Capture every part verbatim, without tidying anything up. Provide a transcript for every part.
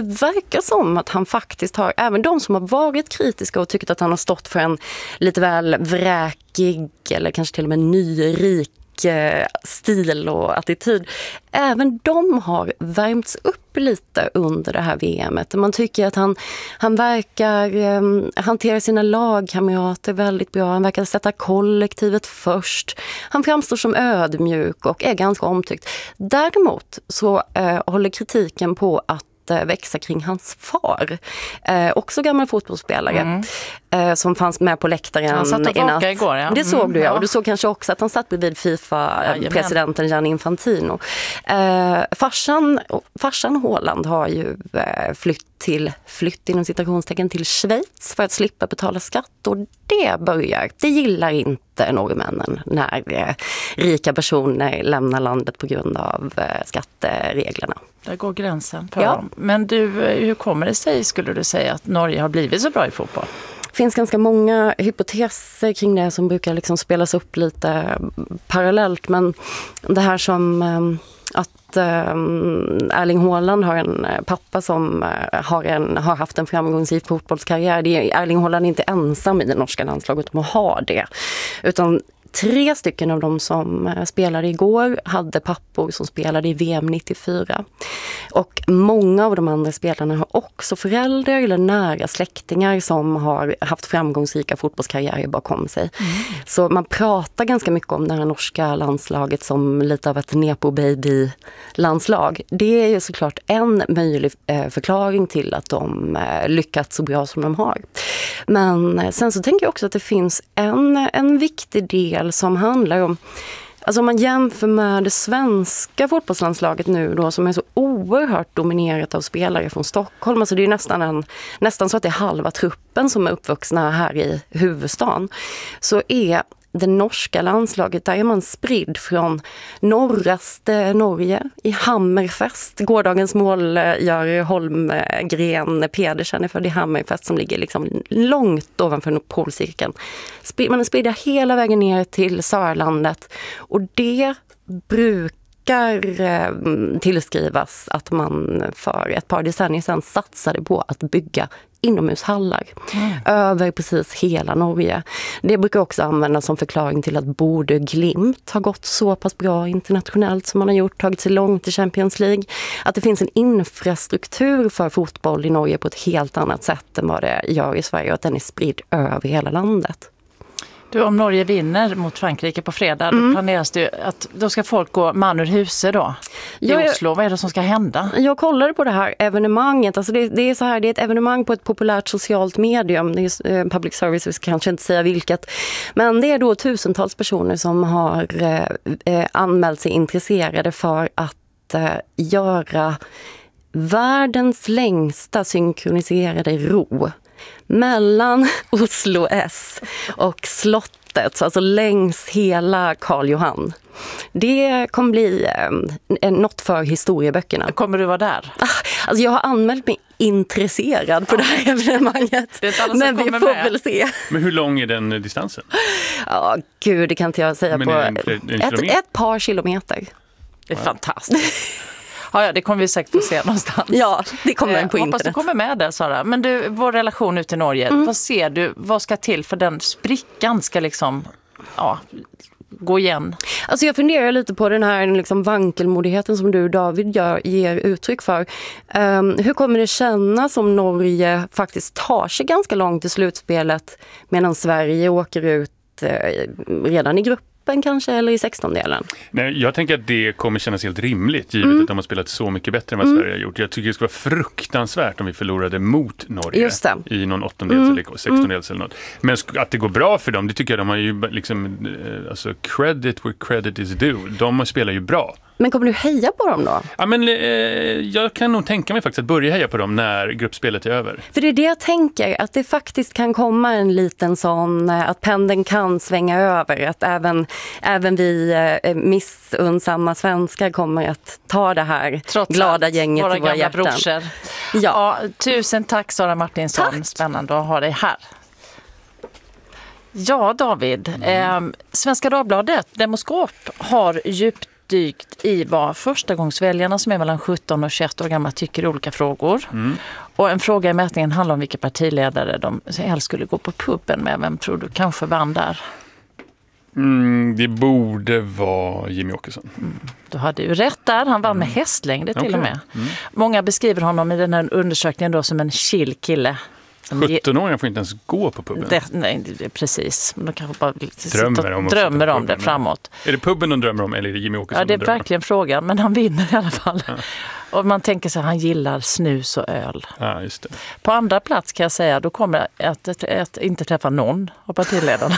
verkar som att han faktiskt har, även de som har varit kritiska och tyckt att han har stått för en lite väl vräkig eller kanske till och med nyrik stil och attityd, även de har värmts upp lite under det här V M:et. Man tycker att han, han verkar eh, hantera sina lagkamrater väldigt bra. Han verkar sätta kollektivet först. Han framstår som ödmjuk och är ganska omtyckt. Däremot så eh, håller kritiken på att växa kring hans far. Eh, också gammal fotbollsspelare mm. eh, som fanns med på läktaren. Han satt och vakade igår, ja. Det såg mm, du, ja. ja. Och du såg kanske också att han satt bredvid FIFA-presidenten ja, Gianni Infantino. Eh, farsan, farsan Haaland har ju eh, flytt till flytt inom citationstecken till Schweiz för att slippa betala skatt, och det börjar, det gillar inte norrmännen när eh, rika personer lämnar landet på grund av eh, skattereglerna. Där går gränsen för ja. dem. Men du, hur kommer det sig, skulle du säga, att Norge har blivit så bra i fotboll? Det finns ganska många hypoteser kring det som brukar liksom spelas upp lite parallellt, men det här som eh, att Erling Haaland har en pappa som har, en, har haft en framgångsrik fotbollskarriär. Det är, Erling Haaland är inte ensam i det norska landslaget om att ha det, utan tre stycken av dem som spelade igår hade pappor som spelade i V M nittiofyra. Och många av de andra spelarna har också föräldrar eller nära släktingar som har haft framgångsrika fotbollskarriärer bakom sig. Mm. Så man pratar ganska mycket om det här norska landslaget som lite av ett nepo-baby-landslag. Det är ju såklart en möjlig förklaring till att de lyckats så bra som de har. Men sen så tänker jag också att det finns en, en viktig del som handlar om, alltså om man jämför med det svenska fotbollslandslaget nu då, som är så oerhört dominerat av spelare från Stockholm, alltså det är nästan, en, nästan så att det är halva truppen som är uppvuxna här i huvudstaden, så är det norska landslaget, där är man spridd från norraste Norge i Hammerfest. Gårdagens målgörare Holmgren Pedersen är född i Hammerfest som ligger liksom långt ovanför polcirkeln. Man är spridda hela vägen ner till Sörlandet, och det brukar tillskrivas att man för ett par decennier sedan satsade på att bygga inomhushallar mm. över precis hela Norge. Det brukar också användas som förklaring till att Bodø Glimt har gått så pass bra internationellt som man har gjort, tagit sig långt i Champions League. Att det finns en infrastruktur för fotboll i Norge på ett helt annat sätt än vad det gör i Sverige, och att den är spridd över hela landet. Du, om Norge vinner mot Frankrike på fredag, mm. då planeras det att då ska folk gå man ur huset då i jag, Oslo. Vad är det som ska hända? Jag kollade på det här evenemanget. Alltså det, det är så här, det är ett evenemang på ett populärt socialt medium. Det är eh, public service, kanske inte säga vilket. Men det är då tusentals personer som har eh, anmält sig intresserade för att eh, göra världens längsta synkroniserade ro mellan Oslo S och slottet, alltså längs hela Karl Johan. Det kommer bli eh, något för historieböckerna. Kommer du vara där? Alltså jag har anmält mig intresserad på ja. det här evenemanget. Det men vi får med. väl se. Men hur lång är den distansen? Ja, gud, det kan inte jag säga men på en, en ett, ett par kilometer. Det är ja. fantastiskt. Ja, ja, det kommer vi säkert få se någonstans. Ja, det kommer eh, på internet. Hoppas du kommer med där, Sara. Men du, vår relation ut till Norge, mm. vad ser du, vad ska till för den sprickan ska liksom, ja, gå igen? Alltså jag funderar lite på den här liksom vankelmodigheten som du, David, gör, ger uttryck för. Um, hur kommer det kännas om Norge faktiskt tar sig ganska långt i slutspelet medan Sverige åker ut uh, redan i grupp? Kanske, eller i sextondelen? Nej, jag tänker att det kommer kännas helt rimligt, givet mm. att de har spelat så mycket bättre än vad mm. Sverige har gjort. Jag tycker det skulle vara fruktansvärt om vi förlorade mot Norge i någon åttondels mm. eller sextondels eller något. Men att det går bra för dem, det tycker jag de har ju liksom, alltså credit where credit is due. De spelar ju bra. Men kommer du heja på dem då? Ja, men eh, jag kan nog tänka mig faktiskt att börja heja på dem när gruppspelet är över. För det är det jag tänker, att det faktiskt kan komma en liten sån, att pendeln kan svänga över. Att även, även vi eh, missunnsamma svenskar kommer att ta det här trots glada allt, gänget våra i våra hjärtan. Brorsor. Ja. Ja, tusen tack Sara Martinsson, tack. Spännande att ha dig här. Ja, David, mm. eh, Svenska Dagbladet, Demoskop, har djupt djupdykt i vad förstagångsväljarna som är mellan sjutton och tjugoett år gamla tycker i olika frågor. Mm. Och en fråga i mätningen handlar om vilka partiledare de helst skulle gå på puben med. Vem tror du kanske vann där? Mm, det borde vara Jimmie Åkesson. Mm. Du hade ju rätt där. Han vann mm. med hästlängder till okay. och med. Mm. Många beskriver honom i den här undersökningen då som en chill kille. sjutton-åringar får inte ens gå på puben. Det, nej, det, precis. De kanske bara drömmer om, drömmer om det framåt. Är det puben de drömmer om eller är det Jimmie Åkesson? Ja, det är verkligen frågan. Men han vinner i alla fall. Ja. Och man tänker sig att han gillar snus och öl. Ja, just det. På andra plats kan jag säga, då kommer att, att, att inte träffa någon av partiledarna.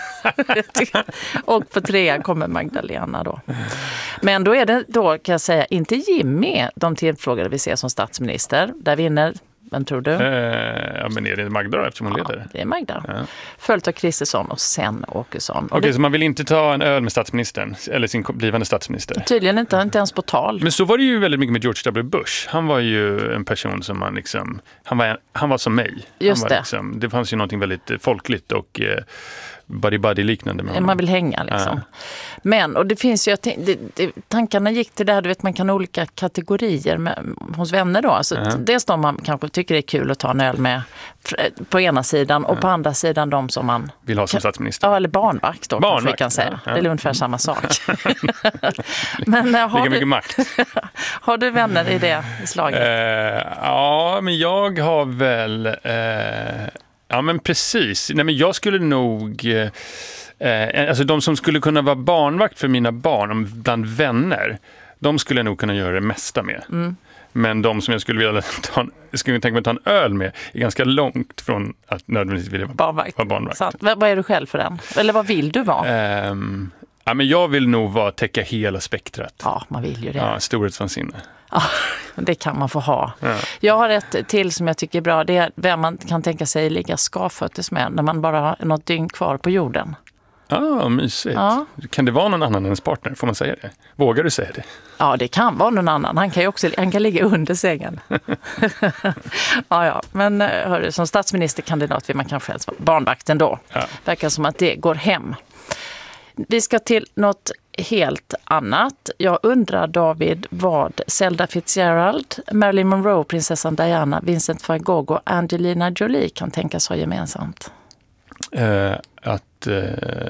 Och på trea kommer Magdalena då. Men då är det då, kan jag säga, inte Jimmie de tillfrågade vi ser som statsminister. Där vinner, vem tror du? Eh, ja, men är det Magda då, eftersom hon ja, leder? Det är Magda. Ja. Följt av Kristersson och sen Åkesson. Okej, okay, så man vill inte ta en öl med statsministern eller sin blivande statsminister? Tydligen inte, inte ens på tal. Men så var det ju väldigt mycket med George W. Bush. Han var ju en person som man liksom, han var, han var som mig. Just han var det. Liksom, det fanns ju någonting väldigt folkligt och eh, buddy-buddy-liknande med honom. Man vill hänga liksom. Ja. Men, och det finns ju, det, det, tankarna gick till det här, du vet man kan ha olika kategorier med, hos vänner då. Alltså, ja. Dels de man kanske tycker det är kul att ta en öl med på ena sidan och ja. På andra sidan de som man vill ha som statsminister. Ja, eller barnvakt då, barnvakt, vi kan säga. Ja, ja. Det är ungefär samma sak. Men har Lika du, mycket makt. Har du vänner i det slaget? Uh, ja, men jag har väl... Uh, Ja, men precis. Nej, men jag skulle nog... Eh, alltså de som skulle kunna vara barnvakt för mina barn bland vänner, de skulle jag nog kunna göra det mesta med. Mm. Men de som jag skulle vilja ta en, jag skulle tänka mig ta en öl med är ganska långt från att nödvändigtvis vilja vara barnvakt. Vara barnvakt. Sant. Vad är du själv för den? Eller vad vill du vara? Um, ja, men jag vill nog vara, täcka hela spektrat. Ja, man vill ju det. Ja, storhetsvansinne. Ja, det kan man få ha. Ja. Jag har ett till som jag tycker är bra. Det är vem man kan tänka sig ligga skavföttes med när man bara har något dygn kvar på jorden. Ja, ah, mysigt. Ja. Kan det vara någon annan än ens partner? Får man säga det? Vågar du säga det? Ja, det kan vara någon annan. Han kan ju också han kan ligga under sängen. ja, ja. Men hörru, som statsministerkandidat vill man kanske helst vara barnvakten då. Ja. Verkar som att det går hem. Vi ska till något helt annat. Jag undrar, David, vad Zelda Fitzgerald, Marilyn Monroe, prinsessan Diana, Vincent van Gogh och Angelina Jolie kan tänkas ha gemensamt? Uh, att uh,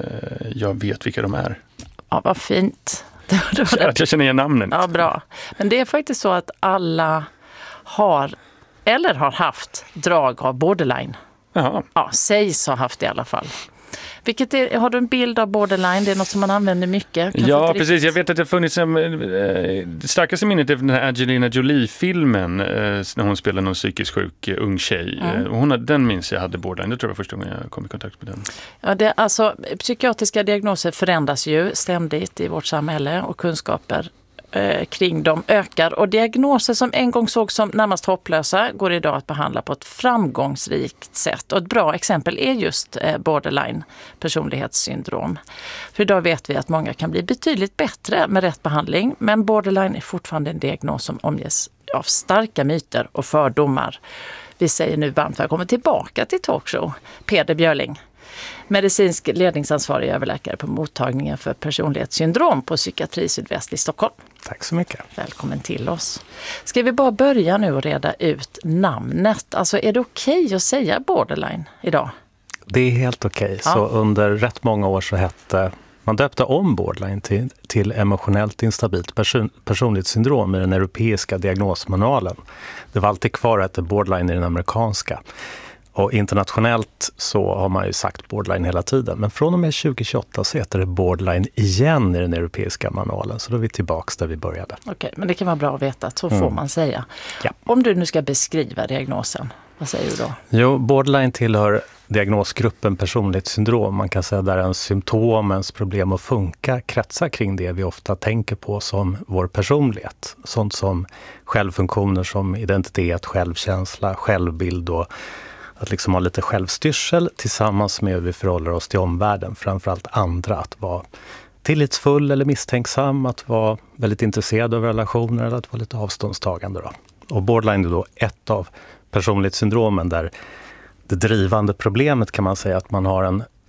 jag vet vilka de är. Ja, vad fint. Att jag känner igen namnen. Ja, bra. Men det är faktiskt så att alla har, eller har haft, drag av borderline. Jaha. Ja, sägs ha haft det i alla fall. Vilket är, har du en bild av borderline? Det är något som man använder mycket. Kanske ja, precis. Riktigt. Jag vet att det har funnits en, äh, det starkaste minnet är den här Angelina Jolie-filmen äh, när hon spelade någon psykiskt sjuk äh, ung tjej. Mm. Äh, hon, den minns jag hade borderline. Det tror jag var första gången jag kom i kontakt med den. Ja, det, alltså, psykiatriska diagnoser förändras ju ständigt i vårt samhälle och kunskaper kring dem ökar, och diagnoser som en gång såg som närmast hopplösa går idag att behandla på ett framgångsrikt sätt. Och ett bra exempel är just borderline personlighetssyndrom. För idag vet vi att många kan bli betydligt bättre med rätt behandling, men borderline är fortfarande en diagnos som omges av starka myter och fördomar. Vi säger nu varmt välkommen tillbaka till Talkshow, Peder Björling. Medicinsk ledningsansvarig överläkare på mottagningen för personlighetssyndrom på Psykiatri Sydväst i Stockholm. Tack så mycket. Välkommen till oss. Ska vi bara börja nu och reda ut namnet? Alltså, är det okej okay att säga borderline idag? Det är helt okej. Okay. Ja. Så under rätt många år så hette man döpte om borderline till, till emotionellt instabilt person, personlighetssyndrom i den europeiska diagnosmanualen. Det var alltid kvar att det borderline i den amerikanska. Och internationellt så har man ju sagt borderline hela tiden. Men från och med tjugo tjugoåtta så heter det borderline igen i den europeiska manualen. Så då är vi tillbaka där vi började. Okej, men det kan vara bra att veta att så mm. får man säga. Ja. Om du nu ska beskriva diagnosen, vad säger du då? Jo, borderline tillhör diagnosgruppen personlighetssyndrom. Man kan säga där en symptom, ens problem att funka kretsar kring det vi ofta tänker på som vår personlighet. Sånt som självfunktioner som identitet, självkänsla, självbild och att liksom ha lite självstyrsel tillsammans med hur vi förhåller oss till omvärlden. Framförallt andra, att vara tillitsfull eller misstänksam, att vara väldigt intresserad av relationer eller att vara lite avståndstagande. Då. Och borderline är då ett av personlighetssyndromen där det drivande problemet kan man säga att man har en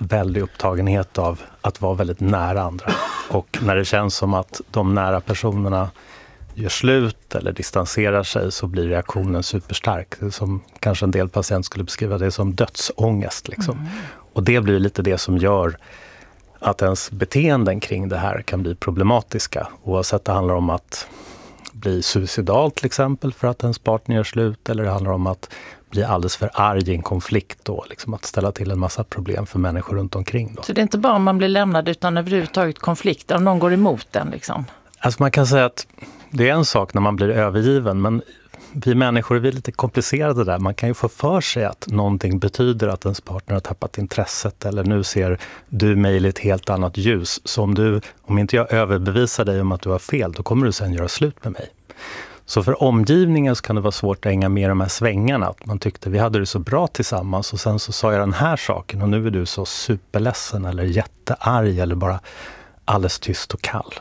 väldig upptagenhet av att vara väldigt nära andra. Och när det känns som att de nära personerna gör slut eller distanserar sig så blir reaktionen superstark. Som kanske en del patienter skulle beskriva det som dödsångest. Liksom. Mm. Och det blir lite det som gör att ens beteenden kring det här kan bli problematiska. Oavsett det handlar om att bli suicidal till exempel för att ens partner gör slut, eller det handlar om att bli alldeles för arg i en konflikt då, liksom att ställa till en massa problem för människor runt omkring då. Så det är inte bara om man blir lämnad utan överhuvudtaget konflikter, om någon går emot den liksom? Alltså man kan säga att det är en sak när man blir övergiven, men vi människor är vi lite komplicerade där. Man kan ju få för sig att någonting betyder att ens partner har tappat intresset, eller nu ser du mig i ett helt annat ljus. Så om, du, om inte jag överbevisar dig om att du har fel, då kommer du sen göra slut med mig. Så för omgivningen så kan det vara svårt att hänga med de här svängarna. Att man tyckte vi hade det så bra tillsammans och sen så sa jag den här saken och nu är du så superledsen eller jättearg eller bara alldeles tyst och kall.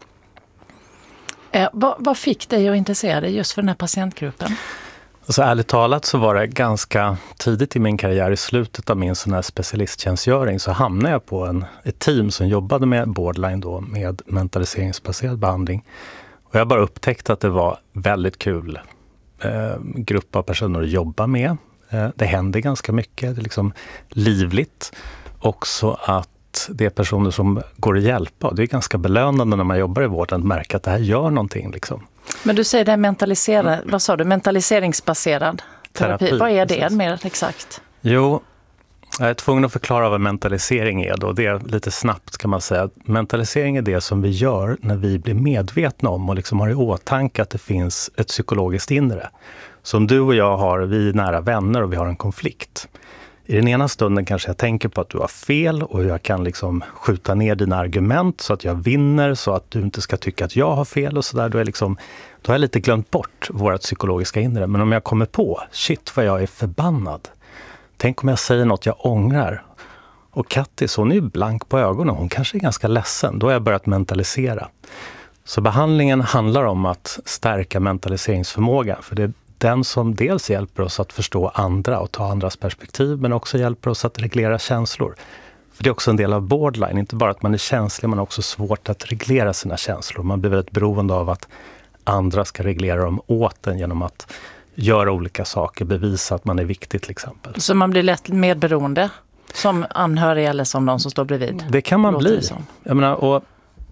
Eh, vad, vad fick dig att intressera dig just för den här patientgruppen? Alltså, ärligt talat så var det ganska tidigt i min karriär, i slutet av min sån här specialisttjänstgöring, så hamnade jag på en, ett team som jobbade med borderline då, med mentaliseringsbaserad behandling. Och jag bara upptäckte att det var väldigt kul eh, grupp av personer att jobba med. Eh, det händer ganska mycket, det är liksom livligt. Också att det är personer som går att hjälpa. Det är ganska belönande när man jobbar i vården att märka att det här gör någonting. Liksom. Men du säger det mentaliserad, vad sa du? Mentaliseringsbaserad terapi. terapi vad är det precis. Mer exakt? Jo, jag är tvungen att förklara vad mentalisering är då. Det är lite snabbt kan man säga. Mentalisering är det som vi gör när vi blir medvetna om och liksom har i åtanke att det finns ett psykologiskt inre. Som du och jag har, vi är nära vänner och vi har en konflikt. I den ena stunden kanske jag tänker på att du har fel och jag kan liksom skjuta ner dina argument så att jag vinner, så att du inte ska tycka att jag har fel och sådär. Då, är liksom, då har jag lite glömt bort vårt psykologiska inre. Men om jag kommer på, shit vad jag är förbannad. Tänk om jag säger något jag ångrar. Och Kattis, hon är ju blank på ögonen. Hon kanske är ganska ledsen. Då har jag börjat mentalisera. Så behandlingen handlar om att stärka mentaliseringsförmågan. För det är den som dels hjälper oss att förstå andra och ta andras perspektiv. Men också hjälper oss att reglera känslor. För det är också en del av borderline. Inte bara att man är känslig, man har också svårt att reglera sina känslor. Man blir väldigt beroende av att andra ska reglera dem åt en genom att göra olika saker, bevisa att man är viktig till exempel. Så man blir lätt medberoende som anhörig eller som någon som står bredvid? Det kan man Låter bli. Jag menar, och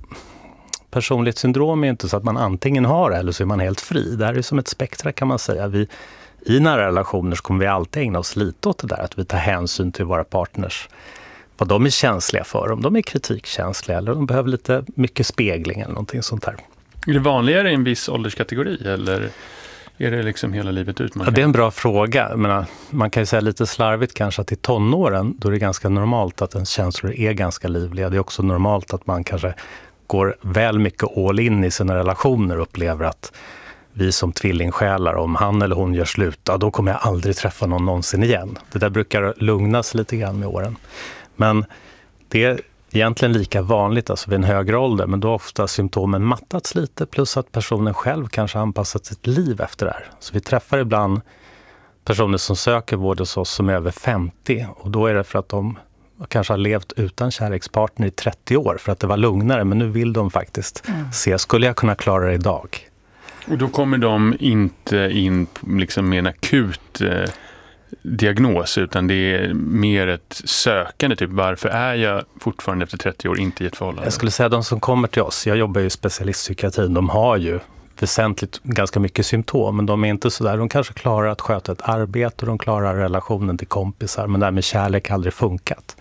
personligt syndrom är inte så att man antingen har det eller så är man helt fri. Det här är som ett spektra kan man säga. Vi, i nära relationer så kommer vi alltid ägna oss lite åt det där. Att vi tar hänsyn till våra partners. Vad de är känsliga för. Om de är kritikkänsliga eller de behöver lite mycket spegling eller någonting sånt där. Är det vanligare i en viss ålderskategori eller är det liksom hela livet ut? Ja, det är en bra fråga. Men man kan ju säga lite slarvigt kanske att i tonåren då är det ganska normalt att ens känslor är ganska livliga. Det är också normalt att man kanske går väl mycket all in i sina relationer och upplever att vi som tvillingsjälar, om han eller hon gör slut, ja, då kommer jag aldrig träffa någon någonsin igen. Det där brukar lugnas lite grann med åren. Men det är egentligen lika vanligt alltså vid en högre ålder, men då har ofta symptomen mattats lite plus att personen själv kanske anpassat sitt liv efter det här. Så vi träffar ibland personer som söker vård hos oss som är över femtio och då är det för att de kanske har levt utan kärlekspartner i trettio år för att det var lugnare, men nu vill de faktiskt mm. se, skulle jag kunna klara det idag? Och då kommer de inte in liksom med en akut eh, diagnos, utan det är mer ett sökande, typ varför är jag fortfarande efter trettio år inte i ett förhållande? Jag skulle säga de som kommer till oss, jag jobbar ju i specialistpsykiatrin, de har ju väsentligt ganska mycket symptom, men de är inte så där. De kanske klarar att sköta ett arbete och de klarar relationen till kompisar, men det här med kärlek har aldrig funkat.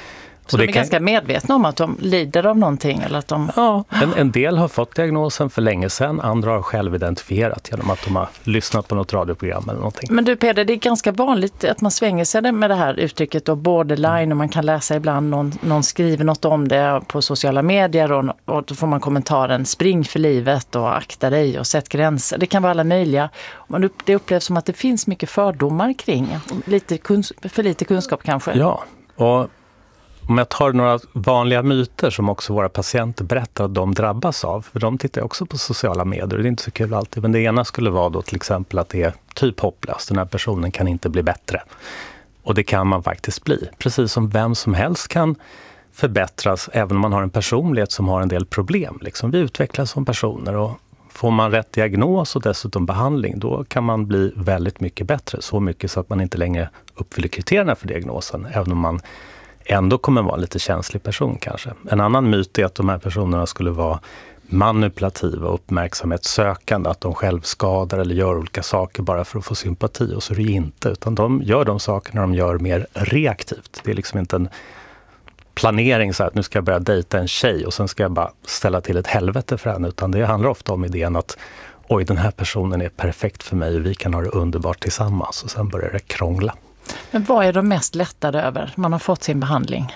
Så de är kan... ganska medvetna om att de lider av någonting? Eller att de... Ja, en, en del har fått diagnosen för länge sedan, andra har själv identifierat genom att de har lyssnat på något radioprogram eller någonting. Men du Peder, det är ganska vanligt att man svänger sig med det här uttrycket då, borderline, och man kan läsa ibland någon, någon skriver något om det på sociala medier och, och då får man kommentaren spring för livet och akta dig och sätt gränser. Det kan vara alla möjliga. Det upplevs som att det finns mycket fördomar kring, lite kuns- för lite kunskap kanske. Ja, och om jag tar några vanliga myter som också våra patienter berättar att de drabbas av, för de tittar också på sociala medier, det är inte så kul alltid, men det ena skulle vara då till exempel att det är typ hopplöst, den här personen kan inte bli bättre. Och det kan man faktiskt bli. Precis som vem som helst kan förbättras även om man har en personlighet som har en del problem. Liksom, vi utvecklas som personer och får man rätt diagnos och dessutom behandling, då kan man bli väldigt mycket bättre. Så mycket så att man inte längre uppfyller kriterierna för diagnosen, även om man ändå kommer vara en lite känslig person kanske. En annan myt är att de här personerna skulle vara manipulativa och uppmärksamhetssökande, att de självskadar eller gör olika saker bara för att få sympati, och så är det inte, utan de gör de sakerna de gör mer reaktivt. Det är liksom inte en planering så att nu ska jag börja dejta en tjej och sen ska jag bara ställa till ett helvete för henne, utan det handlar ofta om idén att oj, den här personen är perfekt för mig och vi kan ha det underbart tillsammans, och sen börjar det krångla. Men vad är de mest lättade över? Man har fått sin behandling.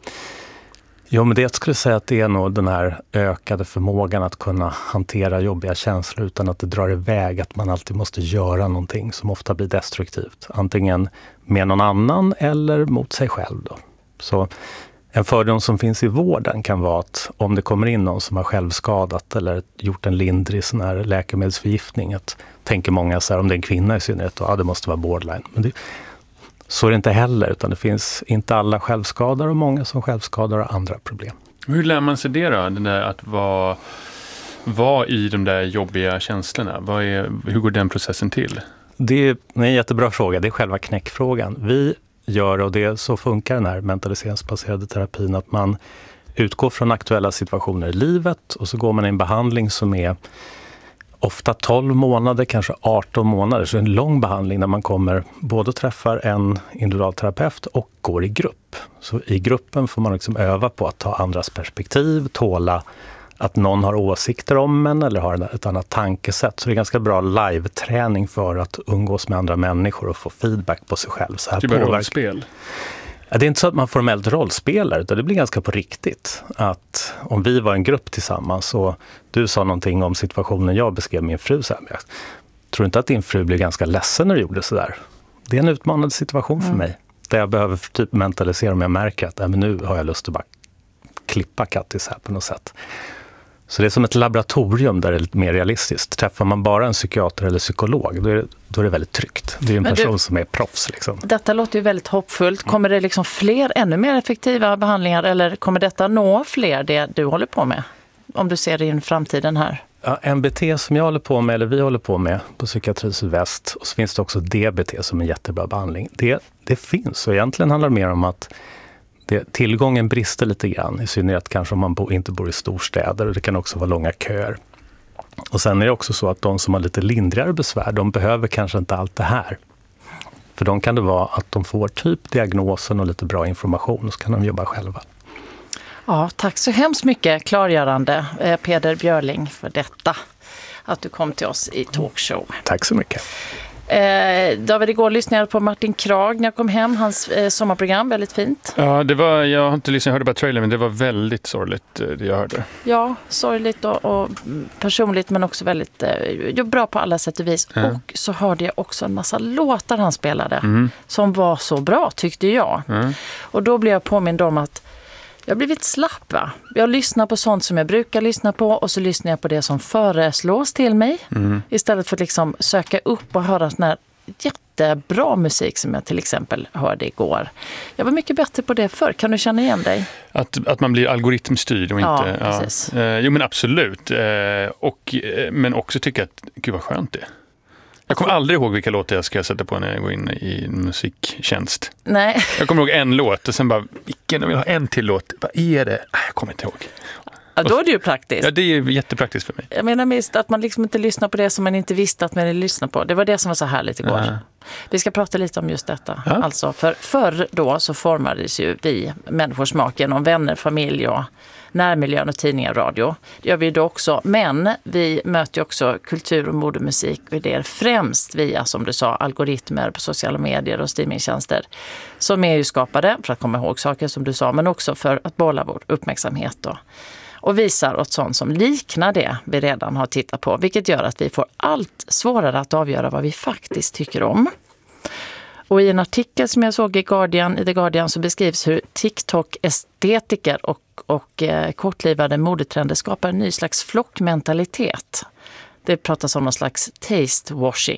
Jo, men det jag skulle säga att det är nog den här ökade förmågan att kunna hantera jobbiga känslor utan att det drar iväg, att man alltid måste göra någonting som ofta blir destruktivt. Antingen med någon annan eller mot sig själv då. Så en fördom som finns i vården kan vara att om det kommer in någon som har självskadat eller gjort en lindrig sån här läkemedelsförgiftning, att tänker många så här, om det är en kvinna i synnerhet, då, ja, det måste vara borderline. Men det, så är det inte heller, utan det finns inte alla självskador och många som självskadar och andra problem. Hur lär man sig det då? Den där att vara, vara i de där jobbiga känslorna. Vad är, hur går den processen till? Det är en jättebra fråga. Det är själva knäckfrågan. Vi gör, och det så funkar den här mentaliseringsbaserade terapin, att man utgår från aktuella situationer i livet och så går man i en behandling som är ofta tolv månader, kanske arton månader. Så en lång behandling där man kommer både träffar en individualterapeut och går i grupp. Så i gruppen får man liksom öva på att ta andras perspektiv, tåla att någon har åsikter om en eller har ett annat tankesätt. Så det är ganska bra live-träning för att umgås med andra människor och få feedback på sig själv. Så här typ rollspel? Ja, det är inte så att man formellt rollspelar, utan det blir ganska på riktigt. Att om vi var en grupp tillsammans och du sa någonting om situationen jag beskrev min fru, så här, jag tror inte att din fru blev ganska ledsen när du gjorde så där. Det är en utmanande situation för mm. mig. Där jag behöver typ mentalisera om jag märker att äh, men nu har jag lust att bara klippa Kattis här på något sätt. Så det är som ett laboratorium där det är lite mer realistiskt. Träffar man bara en psykiater eller psykolog, då är det, då är det väldigt tryggt. Det är en person du, som är proffs. Liksom. Detta låter ju väldigt hoppfullt. Kommer det liksom fler, ännu mer effektiva behandlingar, eller kommer detta nå fler det du håller på med? Om du ser det in framtiden här. Ja, M B T som jag håller på med, eller vi håller på med på Psykiatri Sydväst, och så finns det också D B T som är en jättebra behandling. Det, det finns, och egentligen handlar det mer om att det, tillgången brister lite grann, i synnerhet kanske om man bo, inte bor i storstäder, och det kan också vara långa köer. Och sen är det också så att de som har lite lindrigare besvär, de behöver kanske inte allt det här. För de kan det vara att de får typ diagnosen och lite bra information, och så kan de jobba själva. Ja, tack så hemskt mycket klargörande, Peder Björling, för detta. Att du kom till oss i Talkshow. Tack så mycket. Eh, David, igår lyssnade jag på Martin Krag när jag kom hem, hans eh, sommarprogram, väldigt fint. Ja, det var, jag har inte lyssnat, jag hörde bara trailern, men det var väldigt sorgligt eh, det jag hörde. Ja, sorgligt och, och personligt, men också väldigt eh, bra på alla sätt och vis. Mm. Och så hörde jag också en massa låtar han spelade mm. som var så bra, tyckte jag. Mm. Och då blev jag påmind om att jag har blivit slapp, va? Jag lyssnar på sånt som jag brukar lyssna på, och så lyssnar jag på det som föreslås till mig. Mm. Istället för att liksom söka upp och höra sån här jättebra musik som jag till exempel hörde igår. Jag var mycket bättre på det förr. Kan du känna igen dig? Att, att man blir algoritmstyrd och ja, inte... Precis. Ja, eh, jo, men absolut. Eh, och, eh, men också tycka att, gud vad skönt det är. Jag kommer aldrig ihåg vilka låtar jag ska sätta på när jag går in i en musiktjänst. Nej. Jag kommer ihåg en låt och sen bara, vilken, jag vill ha en till låt. Vad är det? Jag kommer inte ihåg. Ja, då är det ju praktiskt. Ja, det är jättepraktiskt för mig. Jag menar mest att man liksom inte lyssnar på det som man inte visste att man ville lyssna på. Det var det som var så härligt igår. Ja. Vi ska prata lite om just detta. Ja. Alltså, för förr då så formades ju vi människors smak genom vänner, familj och närmiljön och tidningar och radio. Det gör vi då också. Men vi möter ju också kultur och modemusik. Och det är främst via, som du sa, algoritmer på sociala medier och streamingtjänster som är ju skapade för att komma ihåg saker som du sa, men också för att bolla vår uppmärksamhet då. Och visar åt sånt som liknar det vi redan har tittat på, vilket gör att vi får allt svårare att avgöra vad vi faktiskt tycker om. Och i en artikel som jag såg i Guardian, i The Guardian så beskrivs hur TikTok-estetiker och, och eh, kortlivade modetrender skapar en ny slags flockmentalitet. Det pratas om någon slags taste washing.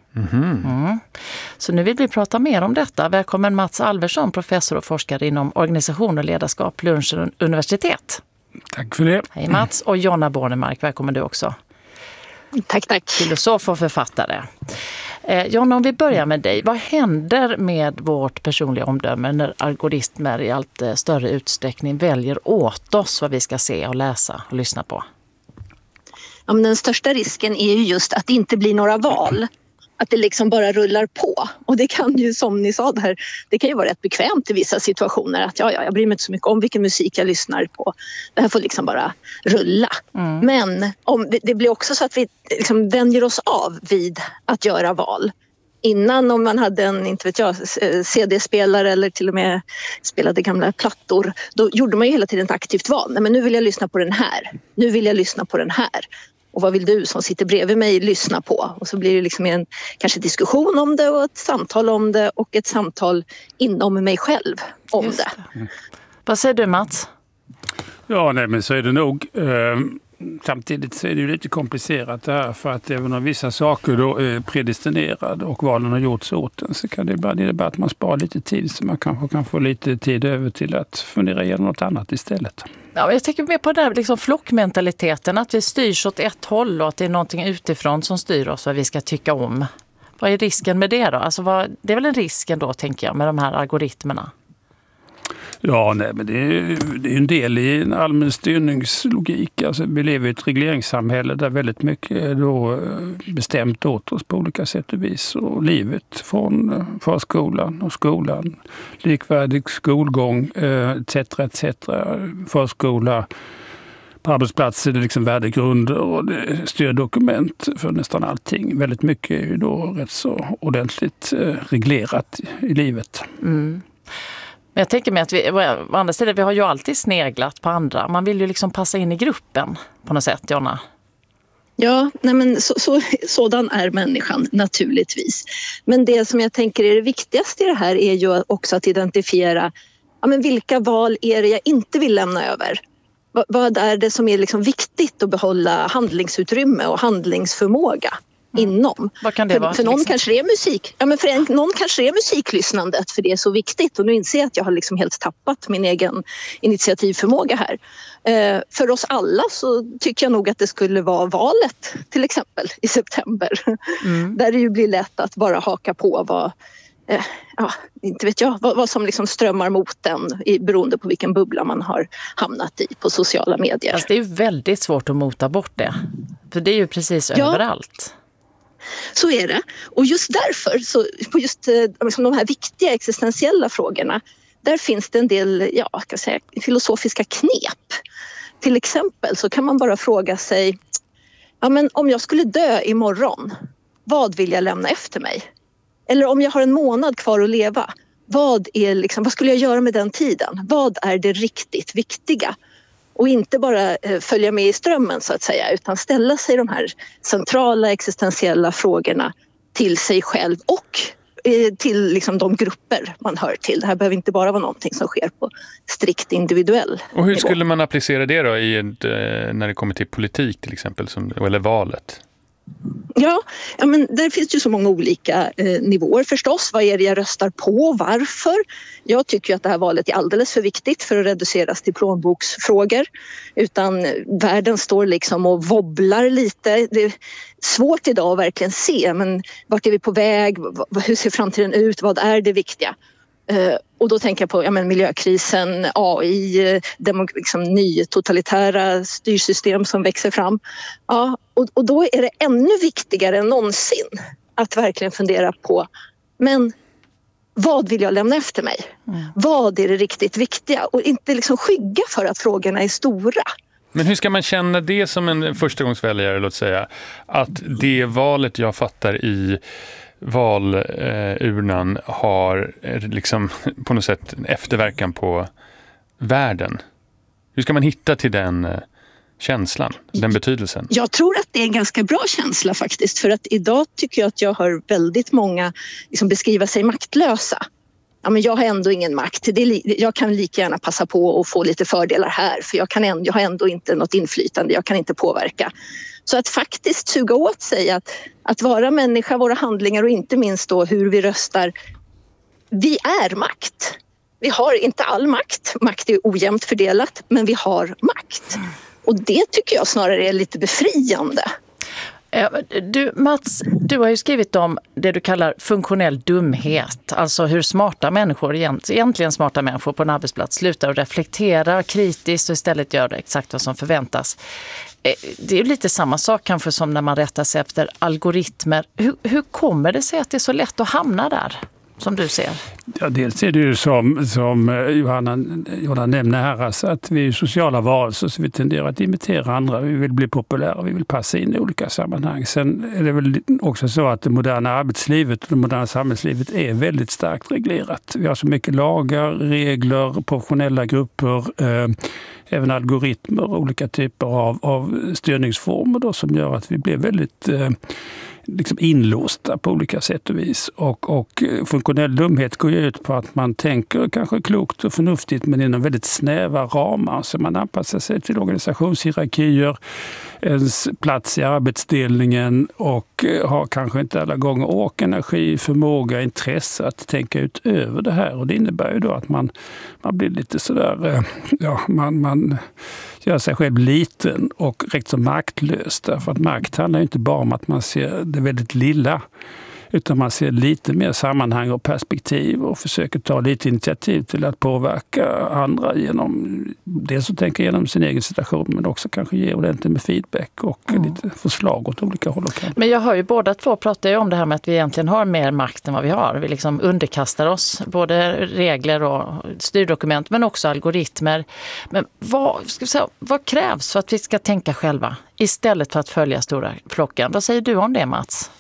Mm-hmm. Mm. Så nu vill vi prata mer om detta. Välkommen Mats Alversson, professor och forskare inom organisation och ledarskap, Lunds universitet. Tack för det. Hej Mats. Och Jonna Bornemark, välkommen du också. Tack, tack. Filosof och författare. Eh, Jonna, om vi börjar med dig. Vad händer med vårt personliga omdöme när algoritmer i allt större utsträckning väljer åt oss vad vi ska se och läsa och lyssna på? Ja, men den största risken är ju just att det inte blir några val. Att det liksom bara rullar på. Och det kan ju, som ni sa där, det kan ju vara rätt bekvämt i vissa situationer. Att ja, ja, jag bryr mig inte så mycket om vilken musik jag lyssnar på. Det här får liksom bara rulla. Mm. Men om, det blir också så att vi liksom vänjer oss av vid att göra val. Innan, om man hade en, inte vet jag, C D-spelare eller till och med spelade gamla plattor, då gjorde man ju hela tiden ett aktivt val. Nej, men nu vill jag lyssna på den här. Nu vill jag lyssna på den här. Och vad vill du som sitter bredvid mig lyssna på? Och så blir det liksom en kanske diskussion om det och ett samtal om det och ett samtal inom mig själv om Just det. det. Mm. Vad säger du, Mats? Ja, nej, men så är det nog. Samtidigt så är det ju lite komplicerat det här, för att även om vissa saker då är predestinerade och valen har gjorts åt den, så kan det ibland innebära att man sparar lite tid, så man kanske kan få lite tid över till att fundera igenom något annat istället. Ja, jag tänker mer på det här liksom flockmentaliteten, att vi styrs åt ett håll och att det är någonting utifrån som styr oss vad vi ska tycka om. Vad är risken med det då? Alltså vad, det är väl en risk ändå, tänker jag, med de här algoritmerna? Ja, nej, men det är, det är en del i en allmän styrningslogik. Alltså, vi lever i ett regleringssamhälle där väldigt mycket är då bestämt åt oss på olika sätt och vis. Och livet från förskolan och skolan, likvärdig skolgång, et cetera et cetera. Förskola, på arbetsplatser, det är liksom värdegrunder och det är styrdokument för nästan allting. Väldigt mycket är ju då rätt så ordentligt reglerat i livet. Mm. Men jag tänker mig att vi, å andra sidan, vi har ju alltid sneglat på andra. Man vill ju liksom passa in i gruppen på något sätt, Jonna. Ja, nej men så, så, sådan är människan naturligtvis. Men det som jag tänker är det viktigaste i det här är ju också att identifiera ja, men vilka val är det jag inte vill lämna över. V- vad är det som är liksom viktigt att behålla handlingsutrymme och handlingsförmåga? Mm. Inom. Vad kan det för, vara? För någon kanske det är musik. Ja, men för en, någon kanske det är musiklyssnandet, för det är så viktigt. Och nu inser jag att jag har liksom helt tappat min egen initiativförmåga här. Eh, för oss alla så tycker jag nog att det skulle vara valet, till exempel i september. Mm. Där det ju blir lätt att bara haka på vad, eh, ja, inte vet jag, vad, vad som liksom strömmar mot den i, beroende på vilken bubbla man har hamnat i på sociala medier. Alltså det är ju väldigt svårt att mota bort det. För det är ju precis ja. överallt. Så är det. Och just därför, så på just liksom de här viktiga existentiella frågorna, där finns det en del ja, kan jag säga, filosofiska knep. Till exempel så kan man bara fråga sig, ja, men om jag skulle dö imorgon, vad vill jag lämna efter mig? Eller om jag har en månad kvar att leva, vad, är liksom, vad skulle jag göra med den tiden? Vad är det riktigt viktiga? Och inte bara följa med i strömmen så att säga, utan ställa sig de här centrala existentiella frågorna till sig själv och till liksom de grupper man hör till. Det här behöver inte bara vara någonting som sker på strikt individuell Och hur nivå. skulle man applicera det då i ett, när det kommer till politik till exempel, som, eller valet? Ja, ja, men där finns ju så många olika eh, nivåer förstås. Vad är det jag röstar på? Varför? Jag tycker att det här valet är alldeles för viktigt för att reduceras till plånboksfrågor. Utan världen står liksom och wobblar lite. Det är svårt idag att verkligen se, men vart är vi på väg? Hur ser framtiden ut? Vad är det viktiga? Uh, och då tänker jag på ja, men miljökrisen, A I, demo, liksom, nya totalitära styrsystem som växer fram. Ja, och, och då är det ännu viktigare än någonsin att verkligen fundera på, men vad vill jag lämna efter mig? Mm. Vad är det riktigt viktiga? Och inte liksom skygga för att frågorna är stora. Men hur ska man känna det som en förstagångsväljare, låt säga, att det valet jag fattar i valurnan eh, har liksom på något sätt en efterverkan på världen? Hur ska man hitta till den eh, känslan, den betydelsen? Jag tror att det är en ganska bra känsla faktiskt, för att idag tycker jag att jag hör väldigt många liksom beskriva sig maktlösa. ja, men jag har ändå ingen makt. Det är, jag kan lika gärna passa på att få lite fördelar här för jag, kan ändå, jag har ändå inte något inflytande, jag kan inte påverka. Så att faktiskt suga åt sig att, att vara människa, våra handlingar och inte minst då hur vi röstar. Vi är makt. Vi har inte all makt. Makt är ojämnt fördelat, men vi har makt. Och det tycker jag snarare är lite befriande. Du, Mats, du har ju skrivit om det du kallar funktionell dumhet. Alltså hur smarta människor, egentligen smarta människor på en arbetsplats slutar att reflektera kritiskt och istället gör det exakt vad som förväntas. Det är ju lite samma sak kanske som när man rättar sig efter algoritmer. Hur, hur kommer det sig att det är så lätt att hamna där? Som du ser? Ja, dels är det ju som, som Johanna, Johanna nämner här, alltså att vi är sociala varelser så vi tenderar att imitera andra. Vi vill bli populära, vi vill passa in i olika sammanhang. Sen är det väl också så att det moderna arbetslivet och det moderna samhällslivet är väldigt starkt reglerat. Vi har så mycket lagar, regler, professionella grupper, eh, även algoritmer och olika typer av, av styrningsformer då, som gör att vi blir väldigt eh, liksom inlåsta på olika sätt och vis. Och, och funktionell dumhet går ju ut på att man tänker kanske klokt och förnuftigt men inom väldigt snäva ramar. Så man anpassar sig till organisationshierarkier, ens plats i arbetsdelningen och har kanske inte alla gånger ork, energi, förmåga, intresse att tänka ut över det här. Och det innebär ju då att man, man blir lite sådär, ja, man, man gör sig själv liten och rätt så maktlös. Därför att makt handlar ju inte bara om att man ser det väldigt lilla, utan man ser lite mer sammanhang och perspektiv och försöker ta lite initiativ till att påverka andra genom dels att tänka igenom sin egen situation men också kanske ge ordentligt med feedback och mm. lite förslag åt olika håll. Men jag hör ju båda två pratar ju om det här med att vi egentligen har mer makt än vad vi har. Vi liksom underkastar oss både regler och styrdokument men också algoritmer. Men vad, ska vi säga, vad krävs för att vi ska tänka själva istället för att följa stora flocken? Vad säger du om det, Mats?